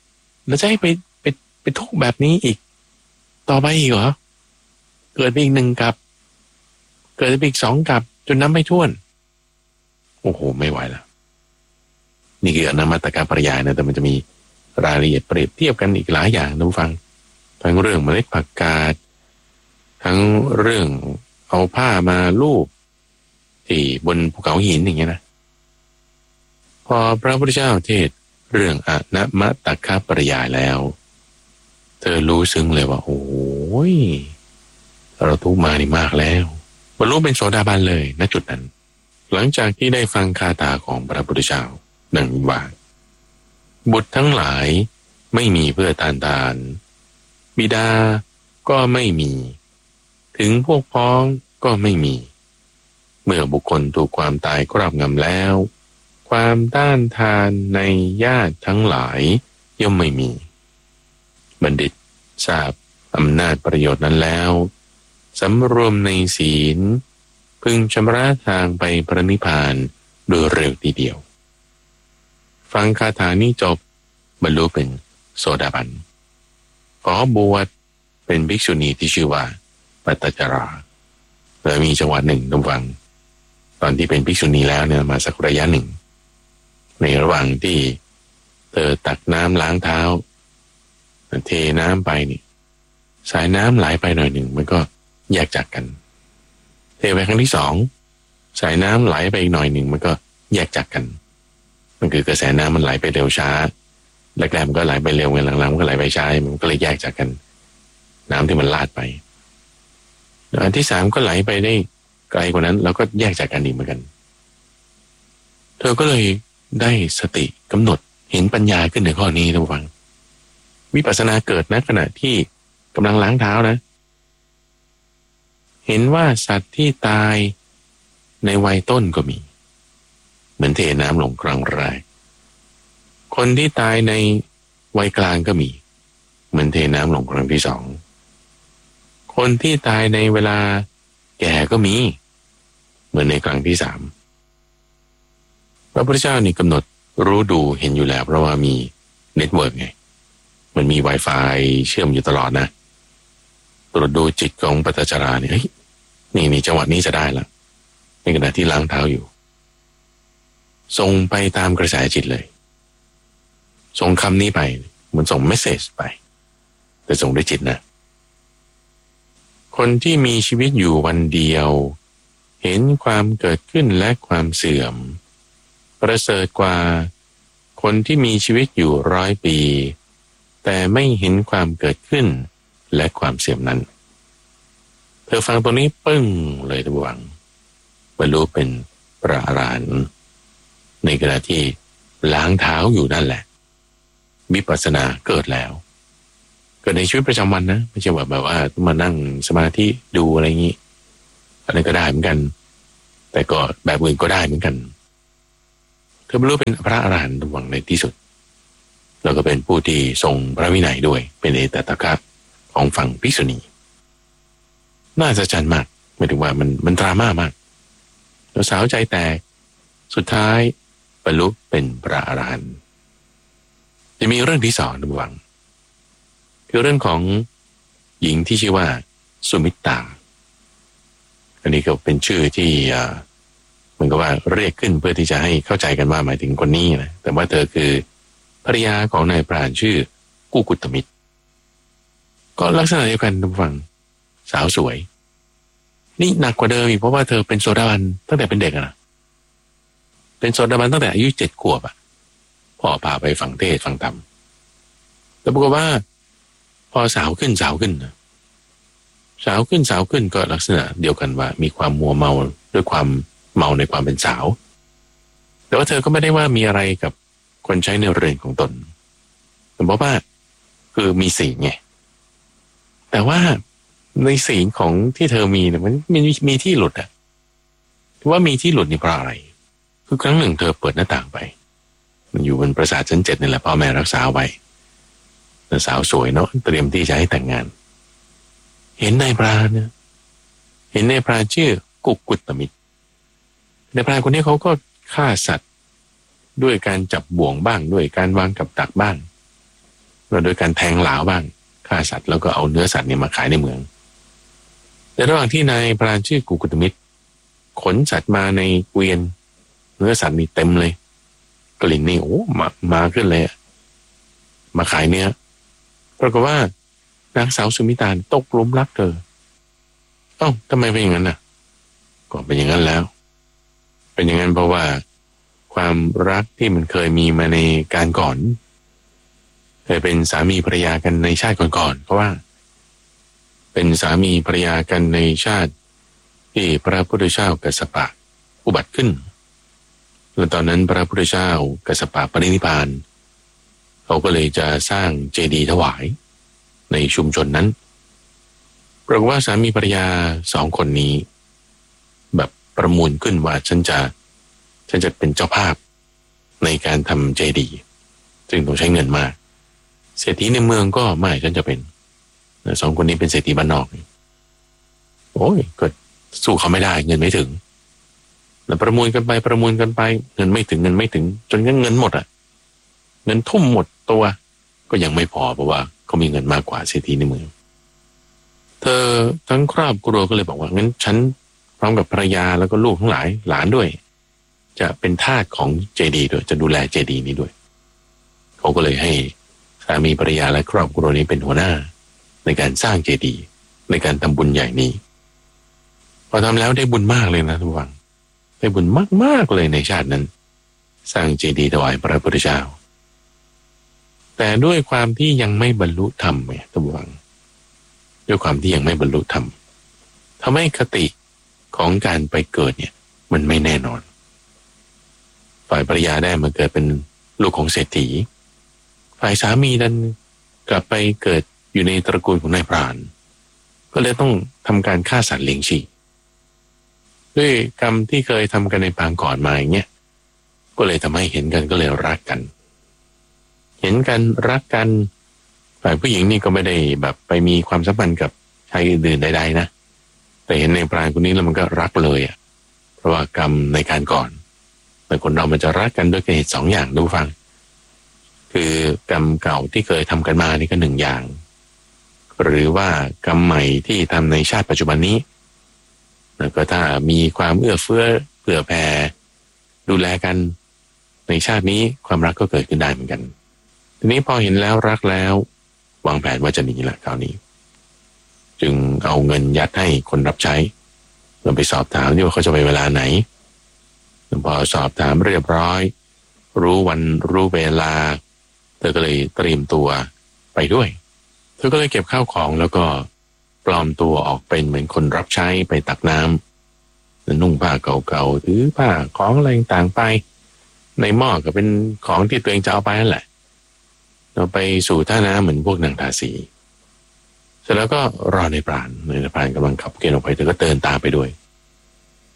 [SPEAKER 1] ไปทุกข์แบบนี้อีกต่อไปอีกเหรอเกิดไปอีกหนึ่งกับเกิดไปอีกสองกับจนน้ำไม่ท่วนโอ้โหไม่ไหวแล้วนี่คืออนัตมัตตกปริยายนะแต่มันจะมีรายละเอียดเปรียบเทียบกันอีกหลายอย่างท่านผู้ฟังทั้งเรื่องเมล็ดผักกาดทั้งเรื่องเอาผ้ามาลูบที่บนภูเขาหินอย่างเงี้ยนะพอพระพุทธเจ้าเทศเรื่องอนัตมัตตกปริยายแล้วเธอรู้ซึ้งเลยว่าโอ้ยเราทุกข์มานี่มากแล้วบรรลุเป็นโสดาบันเลยณจุดนั้นหลังจากที่ได้ฟังคาถาของพระพุทธเจ้าดังว่าบุตรทั้งหลายไม่มีเพื่อทานบิดาก็ไม่มีถึงพวกพ้องก็ไม่มีเมื่อบุคคลถูกความตายครอบงำแล้วความต้านทานในญาติทั้งหลายย่อมไม่มีบัณฑิตทราบอำนาจประโยชน์นั้นแล้วสำรวมในศีลพึงชำระทางไปพระนิพพานโดยเร็วทีเดียวฟังคาถานี้จบบรรลุเป็นโสดาบันขอบวชเป็นภิกษุณีที่ชื่อว่าปัตตจราแล้วมีจังหวะหนึ่งท่านฟังตอนที่เป็นภิกษุณีแล้วเนี่ยมาสักระยะหนึ่งในระหว่างที่เธอตักน้ำล้างเท้าเทน้ำไปนี่สายน้ำไหลไปหน่อยหนึ่งมันก็แยกจากกันเทไปครั้งที่สองสายน้ำไหลไปอีกหน่อยหนึ่งมันก็แยกจากกันมันคือกระแสน้ำมันไหลไปเร็วช้าแรกๆมันก็ไหลไปเร็วหลังๆมันก็ไหลไปช้ามันก็เลยแยกจากกันน้ำที่มันลาดไปอันที่สามก็ไหลไปได้ไกลกว่านั้นแล้วก็แยกจากกันอีกเหมือนกันเธอก็เลยได้สติกำหนดเห็นปัญญาขึ้นในข้อนี้ท่านผู้ฟังวิปัสสนาเกิดณขณะที่กำลังล้างเท้านะเห็นว่าสัตว์ที่ตายในวัยต้นก็มีเหมือนเทน้ำลงครั้งแรกคนที่ตายในวัยกลางก็มีเหมือนเทน้ำลงครั้งที่สองคนที่ตายในเวลาแก่ก็มีเหมือนในครั้งที่สามพระพุทธเจ้านี่กำหนดรู้ดูเห็นอยู่แล้วเพราะว่ามีเน็ตเวิร์กไงมันมี Wi-Fi เชื่อมอยู่ตลอดนะตรวจดูจิตของปัตตจราเนี่ยนี่จังหวะนี้จะได้ละในขณะที่ล้างเท้าอยู่ส่งไปตามกระแสจิตเลยส่งคำนี้ไปเหมือนส่งเมสเสจไปแต่ส่งด้วยจิตนะคนที่มีชีวิตอยู่วันเดียวเห็นความเกิดขึ้นและความเสื่อมประเสริฐกว่าคนที่มีชีวิตอยู่100 ปีแต่ไม่เห็นความเกิดขึ้นและความเสื่อมนั้นเธอฟังตรงนี้ปึ้งเลยท่านผู้ฟังบรรลุเป็นพระอรหันต์ในขณะที่ล้างเท้าอยู่นั่นแหละวิปัสสนาเกิดแล้วเกิดในชีวิตประจำวันนะไม่ใช่แบบว่ามานั่งสมาธิดูอะไรอย่างนี้อะไรก็ได้เหมือนกันแต่ก็แบบอื่นก็ได้เหมือนกันเธอบรรลุเป็นพระอรหันต์หวังในที่สุดแล้วก็เป็นผู้ที่ทรงพระวินัยด้วยเป็นเอตตะคะของฝั่งภิกษุณีน่าจะจันมากหมายถึงว่ามันดราม่ามากแล้วสาวใจแตกสุดท้ายบรรลุเป็นพระอรหันต์จะมีเรื่องที่สองระวังคือเรื่องของหญิงที่ชื่อว่าสุมิตาอันนี้ก็เป็นชื่อที่เหมือนกับว่าเรียกขึ้นเพื่อที่จะให้เข้าใจกันว่าหมายถึงคนนี้นะแต่ว่าเธอคือภรรยาของนายพรานชื่อกุกุตมิตรก็ลักษณะเดียวกันทุกฝั่งสาวสวยนี่หนักกว่าเดิมอีกเพราะว่าเธอเป็นโสดาบันตั้งแต่เป็นเด็กนะเป็นโสดาบันตั้งแต่อายุ7 ขวบพ่อพาไปฟังเทศน์ฟังธรรมแต่ปรากฏว่าพอสาวขึ้นสาวขึ้นก็ลักษณะเดียวกันว่ามีความมัวเมาด้วยความเมาในความเป็นสาวแต่ว่าเธอก็ไม่ได้ว่ามีอะไรกับคนใช้ในเรือนของตนแต่เพราะว่าคือมีศีลไงแต่ว่าในศีลของที่เธอมีเนี่ยมันมีที่หลุดว่ามีที่หลุดนี่เพราะอะไรคือครั้งหนึ่งเธอเปิดหน้าต่างไปมันอยู่บนปราสาทชั้น7นี่แหละพ่อแม่รักษาไว้แต่สาวสวยเนาะเตรียมที่จะให้แต่งงานเห็นนายพรานเนี่ยเห็นนายพรานชื่อกุกุตมิตรนายพรานคนนี้เขาก็ฆ่าสัตว์ด้วยการจับบ่วงบ้างด้วยการวางกับดักบ้างแล้วโดยการแทงหลาวบ้างฆ่าสัตว์แล้วก็เอาเนื้อสัตว์เนี่ยมาขายในเมืองแต่ระหว่างที่นายพรานชื่อกุกุตมิตรขนสัตว์มาในเกวียนเนื้อสัตว์นี่เต็มเลยกลิ่นนี่โอ้มาขึ้นเลยมาขายเนื้อปรากฏว่านางสาวสุมิตาตกหลุมรักเธอทำไมเป็นอย่างนั้นก็เป็นอย่างนั้นแล้วเป็นอย่างนั้นเพราะว่าความรักที่มันเคยมีมาในการก่อนเคยเป็นสามีภรรยากันในชาติก่อนๆเพราะว่าเป็นสามีภรรยากันในชาติที่พระพุทธเจ้ากัสสปะอุบัติขึ้นแล้วตอนนั้นพระพุทธเจ้ากัสสปะปรินิพพานเขาก็เลยจะสร้างเจดีย์ถวายในชุมชนนั้นปรากฏว่าสามีภรรยา2 คนนี้แบบประมูลขึ้นว่าฉันจะเป็นเจ้าภาพในการทำเจดีย์ซึ่งต้องใช้เงินมากเศรษฐีในเมืองก็ไม่ฉันจะเป็น2 คนนี้เป็นเศรษฐีบ้านนอกโอ้ยก็สู้เขาไม่ได้เงินไม่ถึงแล้วประมูลกันไปเงินไม่ถึงจนเงินหมดเงินทุ่มหมดตัวก็ยังไม่พอเพราะว่าเขามีเงินมากกว่าเศรษฐีในเมืองเธอทั้งครอบครัวก็เลยบอกว่างั้นฉันพร้อมกับภรรยาแล้วก็ลูกทั้งหลายหลานด้วยจะเป็นทาสของเจดีย์ด้วยจะดูแลเจดีย์นี้ด้วยเขาก็เลยให้สามีภรรยาและครอบครัวนี้เป็นหัวหน้าในการสร้างเจดีย์ในการทำบุญใหญ่นี้พอทำแล้วได้บุญมากเลยนะทุกท่านได้บุญมากๆเลยในชาตินั้นสร้างเจดีย์ถวายพระพุทธเจ้าแต่ด้วยความที่ยังไม่บรรลุธรรมเนี่ยทุกท่านด้วยความที่ยังไม่บรรลุธรรมทำให้คติของการไปเกิดเนี่ยมันไม่แน่นอนฝ่ายภรรยาได้มาเกิดเป็นลูกของเศรษฐีฝ่ายสามีดันกลับไปเกิดอยู่ในตระกูลของนายพรานก็เลยต้องทำการฆ่าสัตว์เลี้ยงชีพด้วยกรรมที่เคยทำกันในปางก่อนมาอย่างเงี้ยก็เลยทำให้เห็นกันก็เลยรักกันเห็นกันรักกันฝ่ายผู้หญิงนี่ก็ไม่ได้แบบไปมีความสัมพันธ์กับชายอื่นๆใดๆนะแต่เห็นในพรานคนนี้แล้วมันก็รักเลยเพราะว่ากรรมในการก่อนแต่คนเรามันจะรักกันด้วยเหตุ2 อย่างดูฟังคือกรรมเก่าที่เคยทำกันมานี่ก็1 อย่างหรือว่ากรรมใหม่ที่ทำในชาติปัจจุบันนี้แล้วก็ถ้ามีความเอื้อเฟื้อเผื่อแผ่ดูแลกันในชาตินี้ความรักก็เกิดขึ้นได้เหมือนกันทีนี้พอเห็นแล้วรักแล้ววางแผนว่าจะหนีแหละคราวนี้จึงเอาเงินยัดให้คนรับใช้เราไปสอบถามที่ว่าเขาจะไปเวลาไหนพอสอบถามเรียบร้อยรู้วันรู้เวลาเธอก็เลยเตรียมตัวไปด้วยเธอก็เลยเก็บข้าวของแล้วก็ปลอมตัวออกเป็นเหมือนคนรับใช้ไปตักน้ำนุ่งผ้าเก่าๆถือผ้าของอะไรต่างไปในหม้อก็เป็นของที่ตัวเองจะเอาไปนั่นแหละเราไปสู่ท่าน้ำเหมือนพวกนางทาสีเสร็จแล้วก็รอในพรานกำลังขับเกณฑ์ออกไปเธอก็เดินตามไปด้วย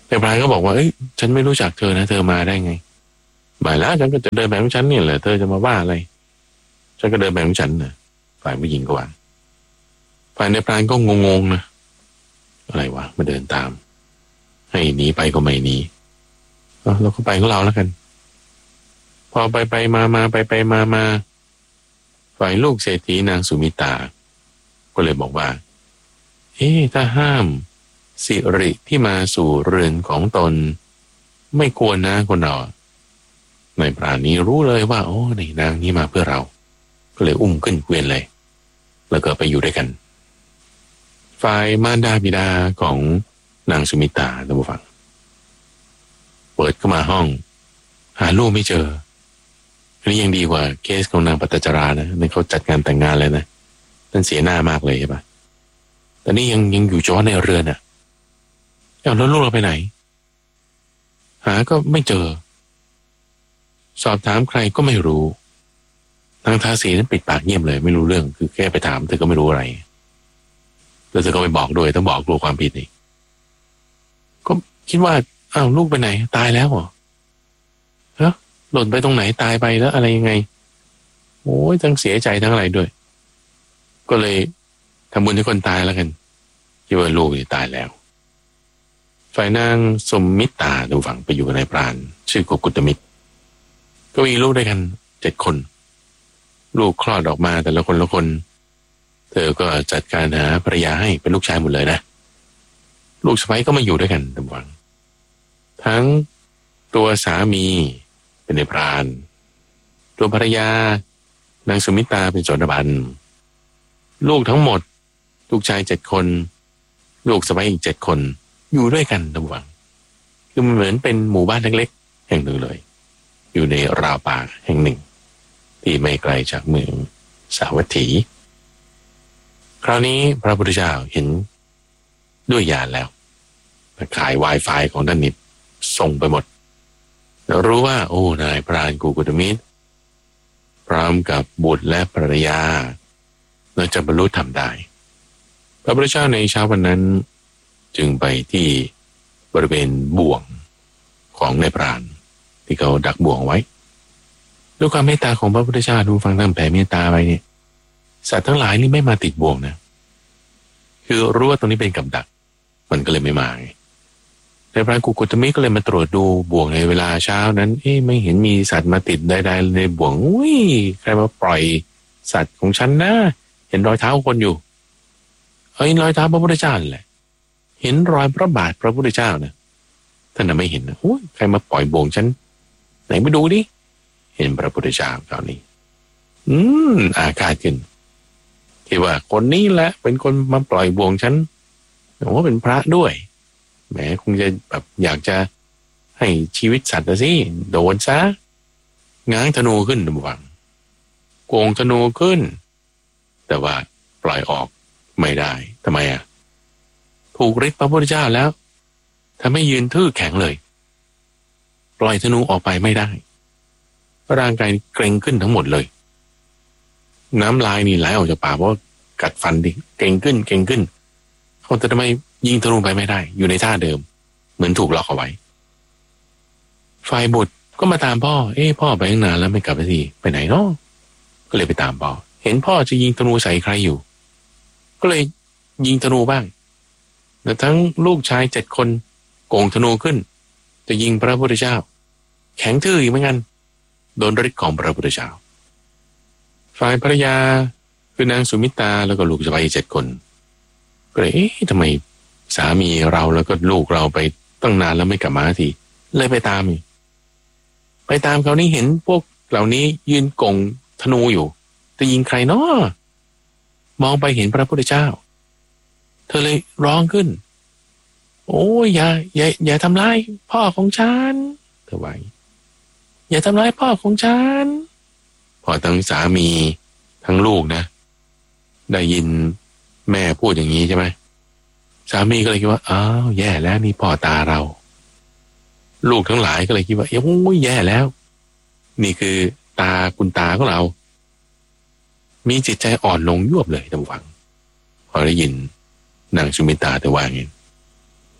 [SPEAKER 1] แต่พรานก็บอกว่าเอ้ยฉันไม่รู้จักเธอนะเธอมาได้ไงบ่ายแล้วฉันก็จะเดินแบบของฉันเนี่ยแหละเธอจะมาว่าอะไรฉันก็เดินแบบของฉันนะฝ่ายผู้หญิงก็ว่าฝ่ายในพรานก็งงๆนะอะไรวะมาเดินตามให้หนีไปก็ไม่หนีเราก็ไปของเราแล้วกันพอไปมาไปมาฝ่ายลูกเศรษฐีนางสุมิตาก็เลยบอกว่าถ้าห้ามสิริที่มาสู่เรือนของตนไม่ควรนะคนเราในปราณนี้รู้เลยว่าโอ้ในนางนี้มาเพื่อเราก็เลยอุ้มขึ้นเกวียนเลยแล้วก็ไปอยู่ด้วยกันฝ่ายมารดาบิดาของนางสุมิตาท่านผู้ฟังเปิดเข้ามาห้องหาลูกไม่เจออันนี้ยังดีกว่าเคสของนางปัตตจารานะในเขาจัดงานแต่งงานเลยนะนั่นเสียหน้ามากเลยใช่ปะแต่นี่ยังอยู่เฉพาะในเรือนอ่ะแล้วลูกเราไปไหนหาก็ไม่เจอสอบถามใครก็ไม่รู้นางทาสีนั้นปิดปากเงียบเลยไม่รู้เรื่องคือแค่ไปถามเธอก็ไม่รู้อะไรแล้วเธอก็ไปบอกด้วยต้องบอกกลัวความผิดอีกก็คิดว่าลูกไปไหนตายแล้วเหรอหล่นไปตรงไหนตายไปแล้วอะไรยังไงโอ้ยทั้งเสียใจทั้งอะไรด้วยก็เลยทำบุญให้คนตายแล้วกันคิดว่าลูกตายแล้วฝ่ายนางสมมิตาดูฝั่งไปอยู่กับนายพรานชื่อกุตมิตรก็มีลูกด้วยกัน7 คนลูกคลอดออกมาแต่ละคนเธอก็จัดการหาภรรยาให้เป็นลูกชายหมดเลยนะลูกสะใภ้ก็มาอยู่ด้วยกันดูฝั่งทั้งตัวสามีเป็นนายพรานตัวภรรยานางสุมิตาเป็นโสดาบันลูกทั้งหมดลูกชาย7 คนลูกสะใภ้อีก7 คนอยู่ด้วยกันระหว่างคือมันเหมือนเป็นหมู่บ้านเล็กๆแห่งหนึ่งเลยอยู่ในราวป่าแห่งหนึ่งที่ไม่ไกลจากเมืองสาวัตถีคราวนี้พระพุทธเจ้าเห็นด้วยญาณแล้วขาย Wi-Fi ของท่านนิดส่งไปหมดแล้วรู้ว่าโอ้นายพรานกุตมิตรพร้อมกับบุตรและภรรยาเราจะบรรลุธรรมได้พระพุทธเจ้าในเช้าวันนั้นจึงไปที่บริเวณบ่วงของนายพรานที่เขาดักบ่วงไว้ด้วยความเมตตาของพระพุทธเจ้าดูฟังท่านแผ่เมตตาไปเนี่ยสัตว์ทั้งหลายนี่ไม่มาติดบ่วงนะคือรู้ว่าตรงนี้เป็นกับดักมันก็เลยไม่มานายพรานกุตมิตรก็เลยมาตรวจดูบ่วงในเวลาเช้านั้นไม่เห็นมีสัตว์มาติดใดๆในบ่วงอุ้ยใครมาปล่อยสัตว์ของฉันนะเห็นรอยเท้าคนอยู่รอยเท้าพระพุทธเจ้าแหละเห็นรอยพระบาทพระพุทธเจ้านะท่านน่ะไม่เห็นนะโอ้ยใครมาปล่อยบ่วงฉันไหนไปดูดิเห็นพระพุทธเจ้าคราวนี้อาฆาตขึ้นคิดว่าคนนี้แหละเป็นคนมาปล่อยบ่วงฉันโอ้เป็นพระด้วยแหมคงจะแบบอยากจะให้ชีวิตสัตว์สิโดนซะง้างธนูขึ้นระวังโกงธนูขึ้นแต่ว่าปล่อยออกไม่ได้ทำไมถูกฤทธิ์พระพุทธเจ้าแล้วทำให้ยืนทื่อแข็งเลยปล่อยธนูออกไปไม่ได้ร่างกายเกร็งขึ้นทั้งหมดเลยน้ำลายนี่ไหลออกจากปากเพราะกัดฟันดิเกร็งขึ้นเขาจะทำไมยิงธนูไปไม่ได้อยู่ในท่าเดิมเหมือนถูกล็อกเอาไว้ฝ่ายบุตรก็มาตามพ่อพ่อไปตั้งนานแล้วไม่กลับไปทีไปไหนเนาะก็เลยไปตามพ่อเห็นพ่อจะยิงธนูใส่ใครอยู่ก็เลยยิงธนูบ้างแต่ทั้งลูกชาย7 คนโกงธนูขึ้นจะยิงพระพุทธเจ้าแข็งทื่ออีกเหมือนกันโดนฤทธิ์ของพระพุทธเจ้าฝ่ายภรรยาคือนางสุมิตาแล้วก็ลูกสะใภ้7 คนก็เลยทำไมสามีเราแล้วก็ลูกเราไปตั้งนานแล้วไม่กลับมาทีเลยไปตามคราวนี้เห็นพวกเหล่านี้ยืนโกงธนูอยู่จะยิงใครเนาะมองไปเห็นพระพุทธเจ้าเธอเลยร้องขึ้นโอ้ยอย่าทำร้ายพ่อของฉันเธอว่าอย่าทำร้ายพ่อของฉันพอทั้งสามีทั้งลูกนะได้ยินแม่พูดอย่างนี้ใช่ไหมสามีก็เลยคิดว่าอ้าวแย่แล้วนี่พ่อตาเราลูกทั้งหลายก็เลยคิดว่าโอ้ยแย่แล้วนี่คือคุณตาของเรามีจิตใจอ่อนลงยวบเลยท่านผู้ฟังพอได้ยินนางสุมิตาแต่ว่าไง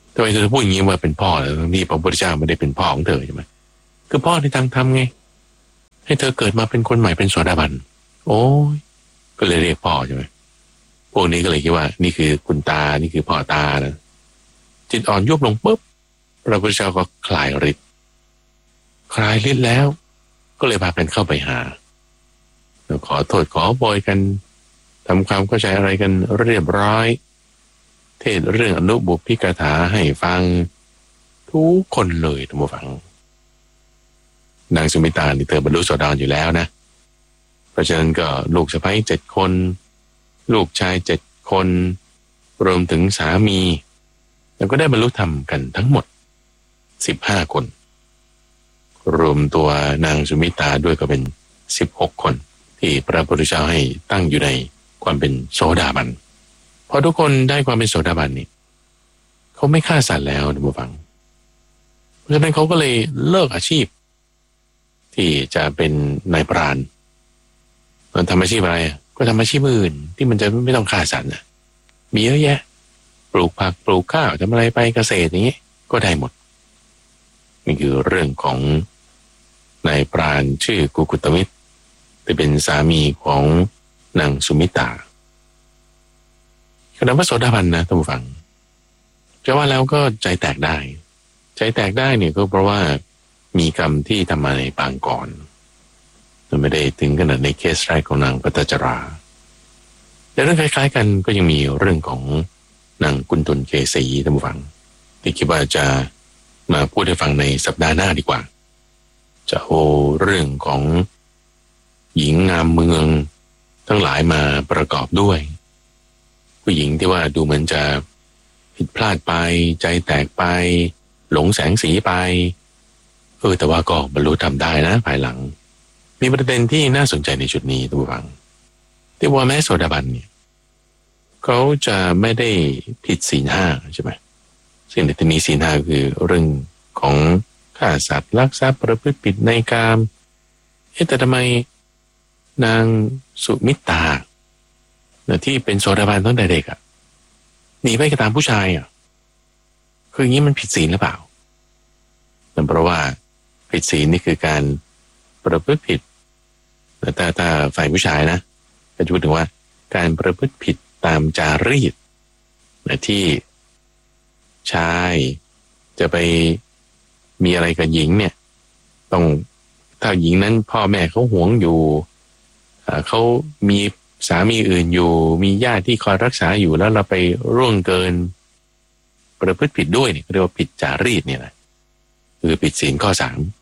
[SPEAKER 1] ทำไมเธอพูดอย่างนี้ว่าเป็นพ่อแล้วนี่พระพุทธเจ้าไม่ได้เป็นพ่อของเธอใช่ไหมคือพ่อที่ทางทำไงให้เธอเกิดมาเป็นคนใหม่เป็นโสดาบันโอ้ยก็เลยเรียกพ่อใช่ไหมพวกนี้ก็เลยคิดว่านี่คือคุณตานี่คือพ่อตานะจิตอ่อนยุบลงปุ๊บพระพุทธเจ้าก็คลายฤทธิ์แล้วก็เลยพากันเข้าไปหาขอโทษขอโพยกันทำความเข้าใจอะไรกันเรียบร้อยเทศเรื่องอนุบุพพิกถาให้ฟังทุกคนเลยท่านผู้ฟังนางสุมิตานี่เธอบรรลุโสดาบันอยู่แล้วนะเพราะฉะนั้นก็ลูกสะใภ้7 คนลูกชาย7 คนรวมถึงสามีแล้วก็ได้บรรลุธรรมกันทั้งหมด15 คนรวมตัวนางสุมิตาด้วยก็เป็น16 คนที่พระพุทธเจ้าให้ตั้งอยู่ในความเป็นโสดาบันพอทุกคนได้ความเป็นโสดาบันนี่เขาไม่ฆ่าสัตว์แล้วท่านผู้ฟังเพราะฉะนั้นเขาก็เลยเลิกอาชีพที่จะเป็นนายพรานมันทำอาชีพอะไรก็ทำอาชีพอื่นที่มันจะไม่ต้องฆ่าสัตว์นะมีเยอะแยะปลูกผักปลูกข้าวทำอะไรไปเกษตรอย่างนี้ก็ได้หมดนี่คือเรื่องของนายพรานชื่อกุกุตมิตรที่เป็นสามีของนางสุมิตาขณะว่าโสดาบันนะท่านผู้ฟังจะว่าแล้วก็ใจแตกได้เนี่ยก็เพราะว่ามีกรรมที่ทำมาในปางก่อนมันไม่ได้ถึงขนาดในเคสแรกของนางปตจราแต่เรื่องคล้ายๆกันก็ยังมีเรื่องของนางกุณฑลเกษีท่านผู้ฟังที่คิดว่าจะมาพูดให้ฟังในสัปดาห์หน้าดีกว่าจะโอเรื่องของหญิงงามเมืองทั้งหลายมาประกอบด้วยผู้หญิงที่ว่าดูเหมือนจะผิดพลาดไปใจแตกไปหลงแสงสีไปแต่ว่าก็บรรลุธรรมได้นะภายหลังมีประเด็นที่น่าสนใจในจุดนี้ท่านผู้ฟังที่ว่าแม้โสดาบันเนี่ยเขาจะไม่ได้ผิดศีล 5ใช่ไหมซึ่งในที่นี้ศีล 5คือเรื่องของฆ่าสัตว์ลักทรัพย์ประพฤติผิดในกามแต่ทำไมนางสุมิตาที่เป็นโสดาบันตั้งแต่เด็กหนีไปกับตามผู้ชายคืออย่างนี้มันผิดศีลหรือเปล่านั่นเพราะว่าผิดศีลนี่คือการประพฤติผิดแต่ถ้าฝ่ายผู้ชายนะก็จะพูดถึงว่าการประพฤติผิดตามจารีตที่ชายจะไปมีอะไรกับหญิงเนี่ยต้องถ้าหญิงนั้นพ่อแม่เขาหวงอยู่เขามีสามีอื่นอยู่มีญาติที่คอยรักษาอยู่แล้วเราไปร่วงเกินประพฤติผิดด้วยเนี่ยเรียกว่าผิดจารีตเนี่ยนะคือผิดศีลข้อ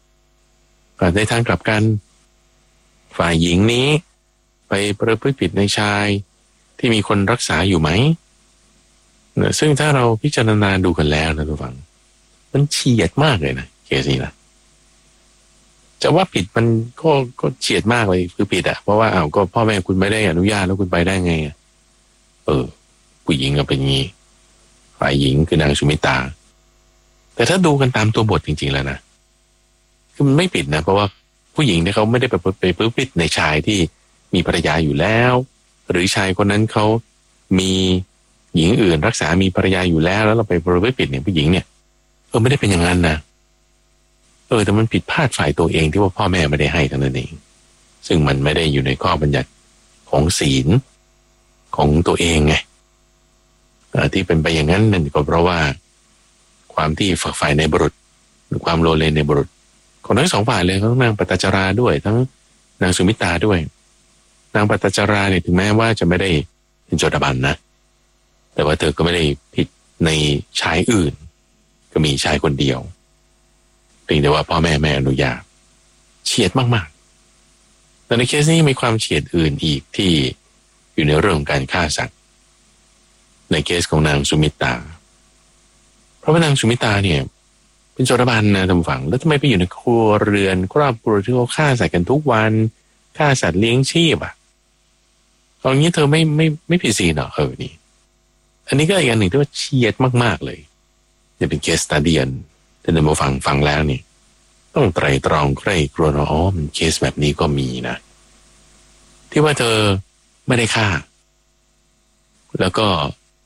[SPEAKER 1] 3ในทางกลับกันฝ่ายหญิงนี้ไปประพฤติผิดในชายที่มีคนรักษาอยู่ไหมซึ่งถ้าเราพิจารณาดูกันแล้วนะทุกฝังมันเฉียดมากเลยนะเคสนี้นะจะว่าผิดมันก็เฉียดมากเลยคือผิดเพราะว่าก็พ่อแม่คุณไม่ได้อนุญาตแล้วคุณไปได้ไงผู้หญิงก็เป็นงี้ฝ่ายหญิงคือนางสุมิตาแต่ถ้าดูกันตามตัวบทจริงๆแล้วนะคือมันไม่ผิดนะเพราะว่าผู้หญิงเนี่ยเขาไม่ได้ไปประพฤติผิดในชายที่มีภรรยาอยู่แล้วหรือชายคนนั้นเขามีหญิงอื่นรักษามีภรรยาอยู่แล้วเราไปประพฤติผิดเนี่ยผู้หญิงเนี่ยไม่ได้เป็นอย่างนั้นนะแต่มันผิดพลาดฝ่ายตัวเองที่ว่าพ่อแม่ไม่ได้ให้เท่านั้นเองซึ่งมันไม่ได้อยู่ในข้อบัญญัติของศีลของตัวเองไงที่เป็นไปอย่างนั้นนั่นก็เพราะว่าความที่ฝักใฝ่ในบุรุษหรือความโลเลในบุรุษของทั้งสองฝ่ายเลยทั้งนางปตจราด้วยทั้งนางสุมิตาด้วยนางปตจราเนี่ยถึงแม้ว่าจะไม่ได้เป็นโสดาบันนะแต่ว่าเธอก็ไม่ได้ผิดในชายอื่นก็มีชายคนเดียวเพียงแต่ว่าพ่อแม่ไม่อนุญาตเฉียดมากๆแต่ในเคสนี้มีความเฉียดอื่นอีกที่อยู่ในเรื่องของการฆ่าสัตว์ในเคสของนางสุมิตาเพราะว่านางสุมิตาเนี่ยเป็นโสดาบันนะท่านผู้ฟังแล้วทำไมไปอยู่ในครัวเรือนครอบครัวที่เขาฆ่าสัตว์กันทุกวันฆ่าสัตว์เลี้ยงชีพตอนนี้เธอไม่ผิดศีลเหรอนี่อันนี้ก็อีกอันหนึ่งที่ว่าเฉียดมากๆเลยจะเป็นเคสสตัดดี้แต่ในมาฟังแล้วนี่ต้องไตร่ตรองใคร่ครวญมันเคสแบบนี้ก็มีนะที่ว่าเธอไม่ได้ฆ่าแล้วก็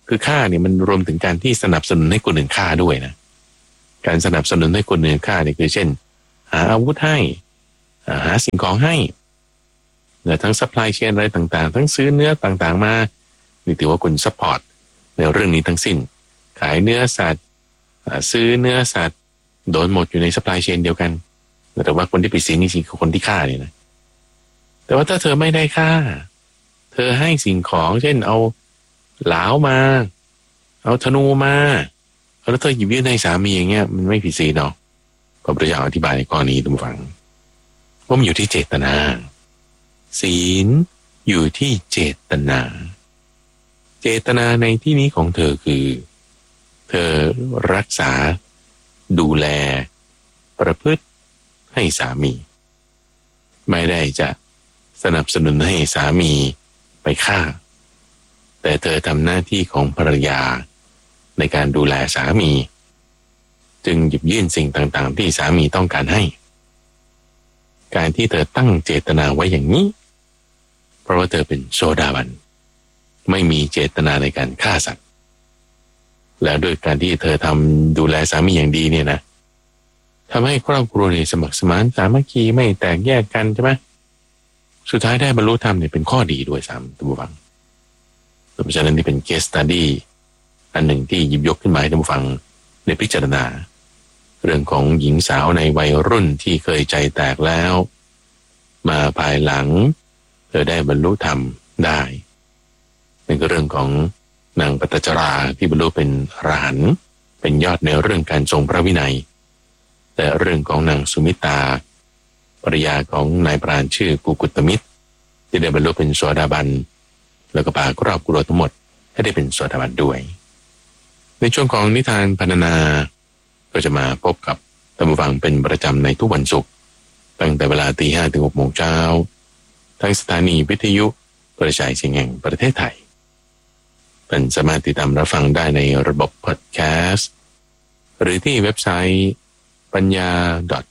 [SPEAKER 1] คือฆ่าเนี่ยมันรวมถึงการที่สนับสนุนให้คนอื่นฆ่าด้วยนะการสนับสนุนให้คนอื่นฆ่าเนี่ยคือเช่นหาอาวุธให้หาสิ่งของให้และทั้งซัพพลายเชนอะไรต่างๆทั้งซื้อเนื้อต่างๆมานี่ถือว่าคุณซัพพอร์ตในเรื่องนี้ทั้งสิ้นขายเนื้อสัตว์ซื้อเนื้อสัตว์โดนหมดอยู่ในซัพพลายเชนเดียวกันแต่ว่าคนที่ผิดศีลจริงๆคือคนที่ฆ่าเนี่ยนะแต่ว่าถ้าเธอไม่ได้ฆ่าเธอให้สิ่งของเช่นเอาหลาวมาเอาธนูมาแล้วเธอหยิบยื่นให้สามีอย่างเงี้ยมันไม่ผิดศีลเนาะพระพุทธเจ้าอธิบายในข้อนี้ทุกฝังว่ามันอยู่ที่เจตนาศีลอยู่ที่เจตนาเจตนาในที่นี้ของเธอคือเธอรักษาดูแลประพฤติให้สามีไม่ได้จะสนับสนุนให้สามีไปฆ่าแต่เธอทำหน้าที่ของภรรยาในการดูแลสามีจึงหยิบยื่นสิ่งต่างๆที่สามีต้องการให้การที่เธอตั้งเจตนาไว้อย่างนี้เพราะว่าเธอเป็นโสดาบันไม่มีเจตนาในการฆ่าสัตว์แล้วด้วยการที่เธอทำดูแลสามีอย่างดีเนี่ยนะทำให้ครอบครัวเนี่ยสมัครสมานสามัคคีไม่แตกแยกกันใช่ไหมสุดท้ายได้บรรลุธรรมเนี่ยเป็นข้อดีด้วยซ้ำท่านผู้ฟังเพราะฉะนั้นนี่เป็น case study อันหนึ่งที่หยิบยกขึ้นมาให้ท่านผู้ฟังในพิจารณาเรื่องของหญิงสาวในวัยรุ่นที่เคยใจแตกแล้วมาภายหลังเธอได้บรรลุธรรมได้นั่นก็เรื่องของนางปตจราที่บรรลุเป็นอรหันต์เป็นยอดในเรื่องการทรงพระวินัยแต่เรื่องของนางสุมิตาภรรยาของนายปราณชื่อกุกุตมิตรที่ได้บรรลุเป็นโสดาบันแล้วก็พาครอบครัวทั้งหมดให้ได้เป็นโสดาบันด้วยในช่วงของนิทานพรรณนาก็จะมาพบกับท่านผู้ฟังเป็นประจำในทุกวันศุกร์ตั้งแต่เวลา 5:00 ถึง 6:00 นทางสถานีวิทยุกระจายเสียงแห่งประเทศไทยเป็นสามารถติดตามรับฟังได้ในระบบพอดแคสต์หรือที่เว็บไซต์ปัญญา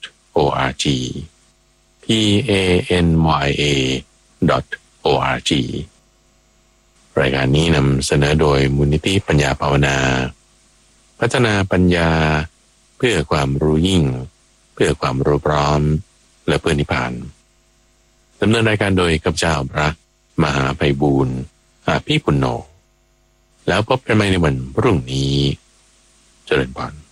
[SPEAKER 1] .org panya.org รายการนี้นำเสนอโดยมูลนิธิปัญญาภาวนาพัฒนาปัญญาเพื่อความรู้ยิ่งเพื่อความรู้พร้อมและเพื่อนิพพานดำเนินรายการโดยข้าพเจ้าพระมหาไพบูลย์อาภีปุณโญแล้วพบกันใหม่ในวันพรุ่งนี้เจริญพร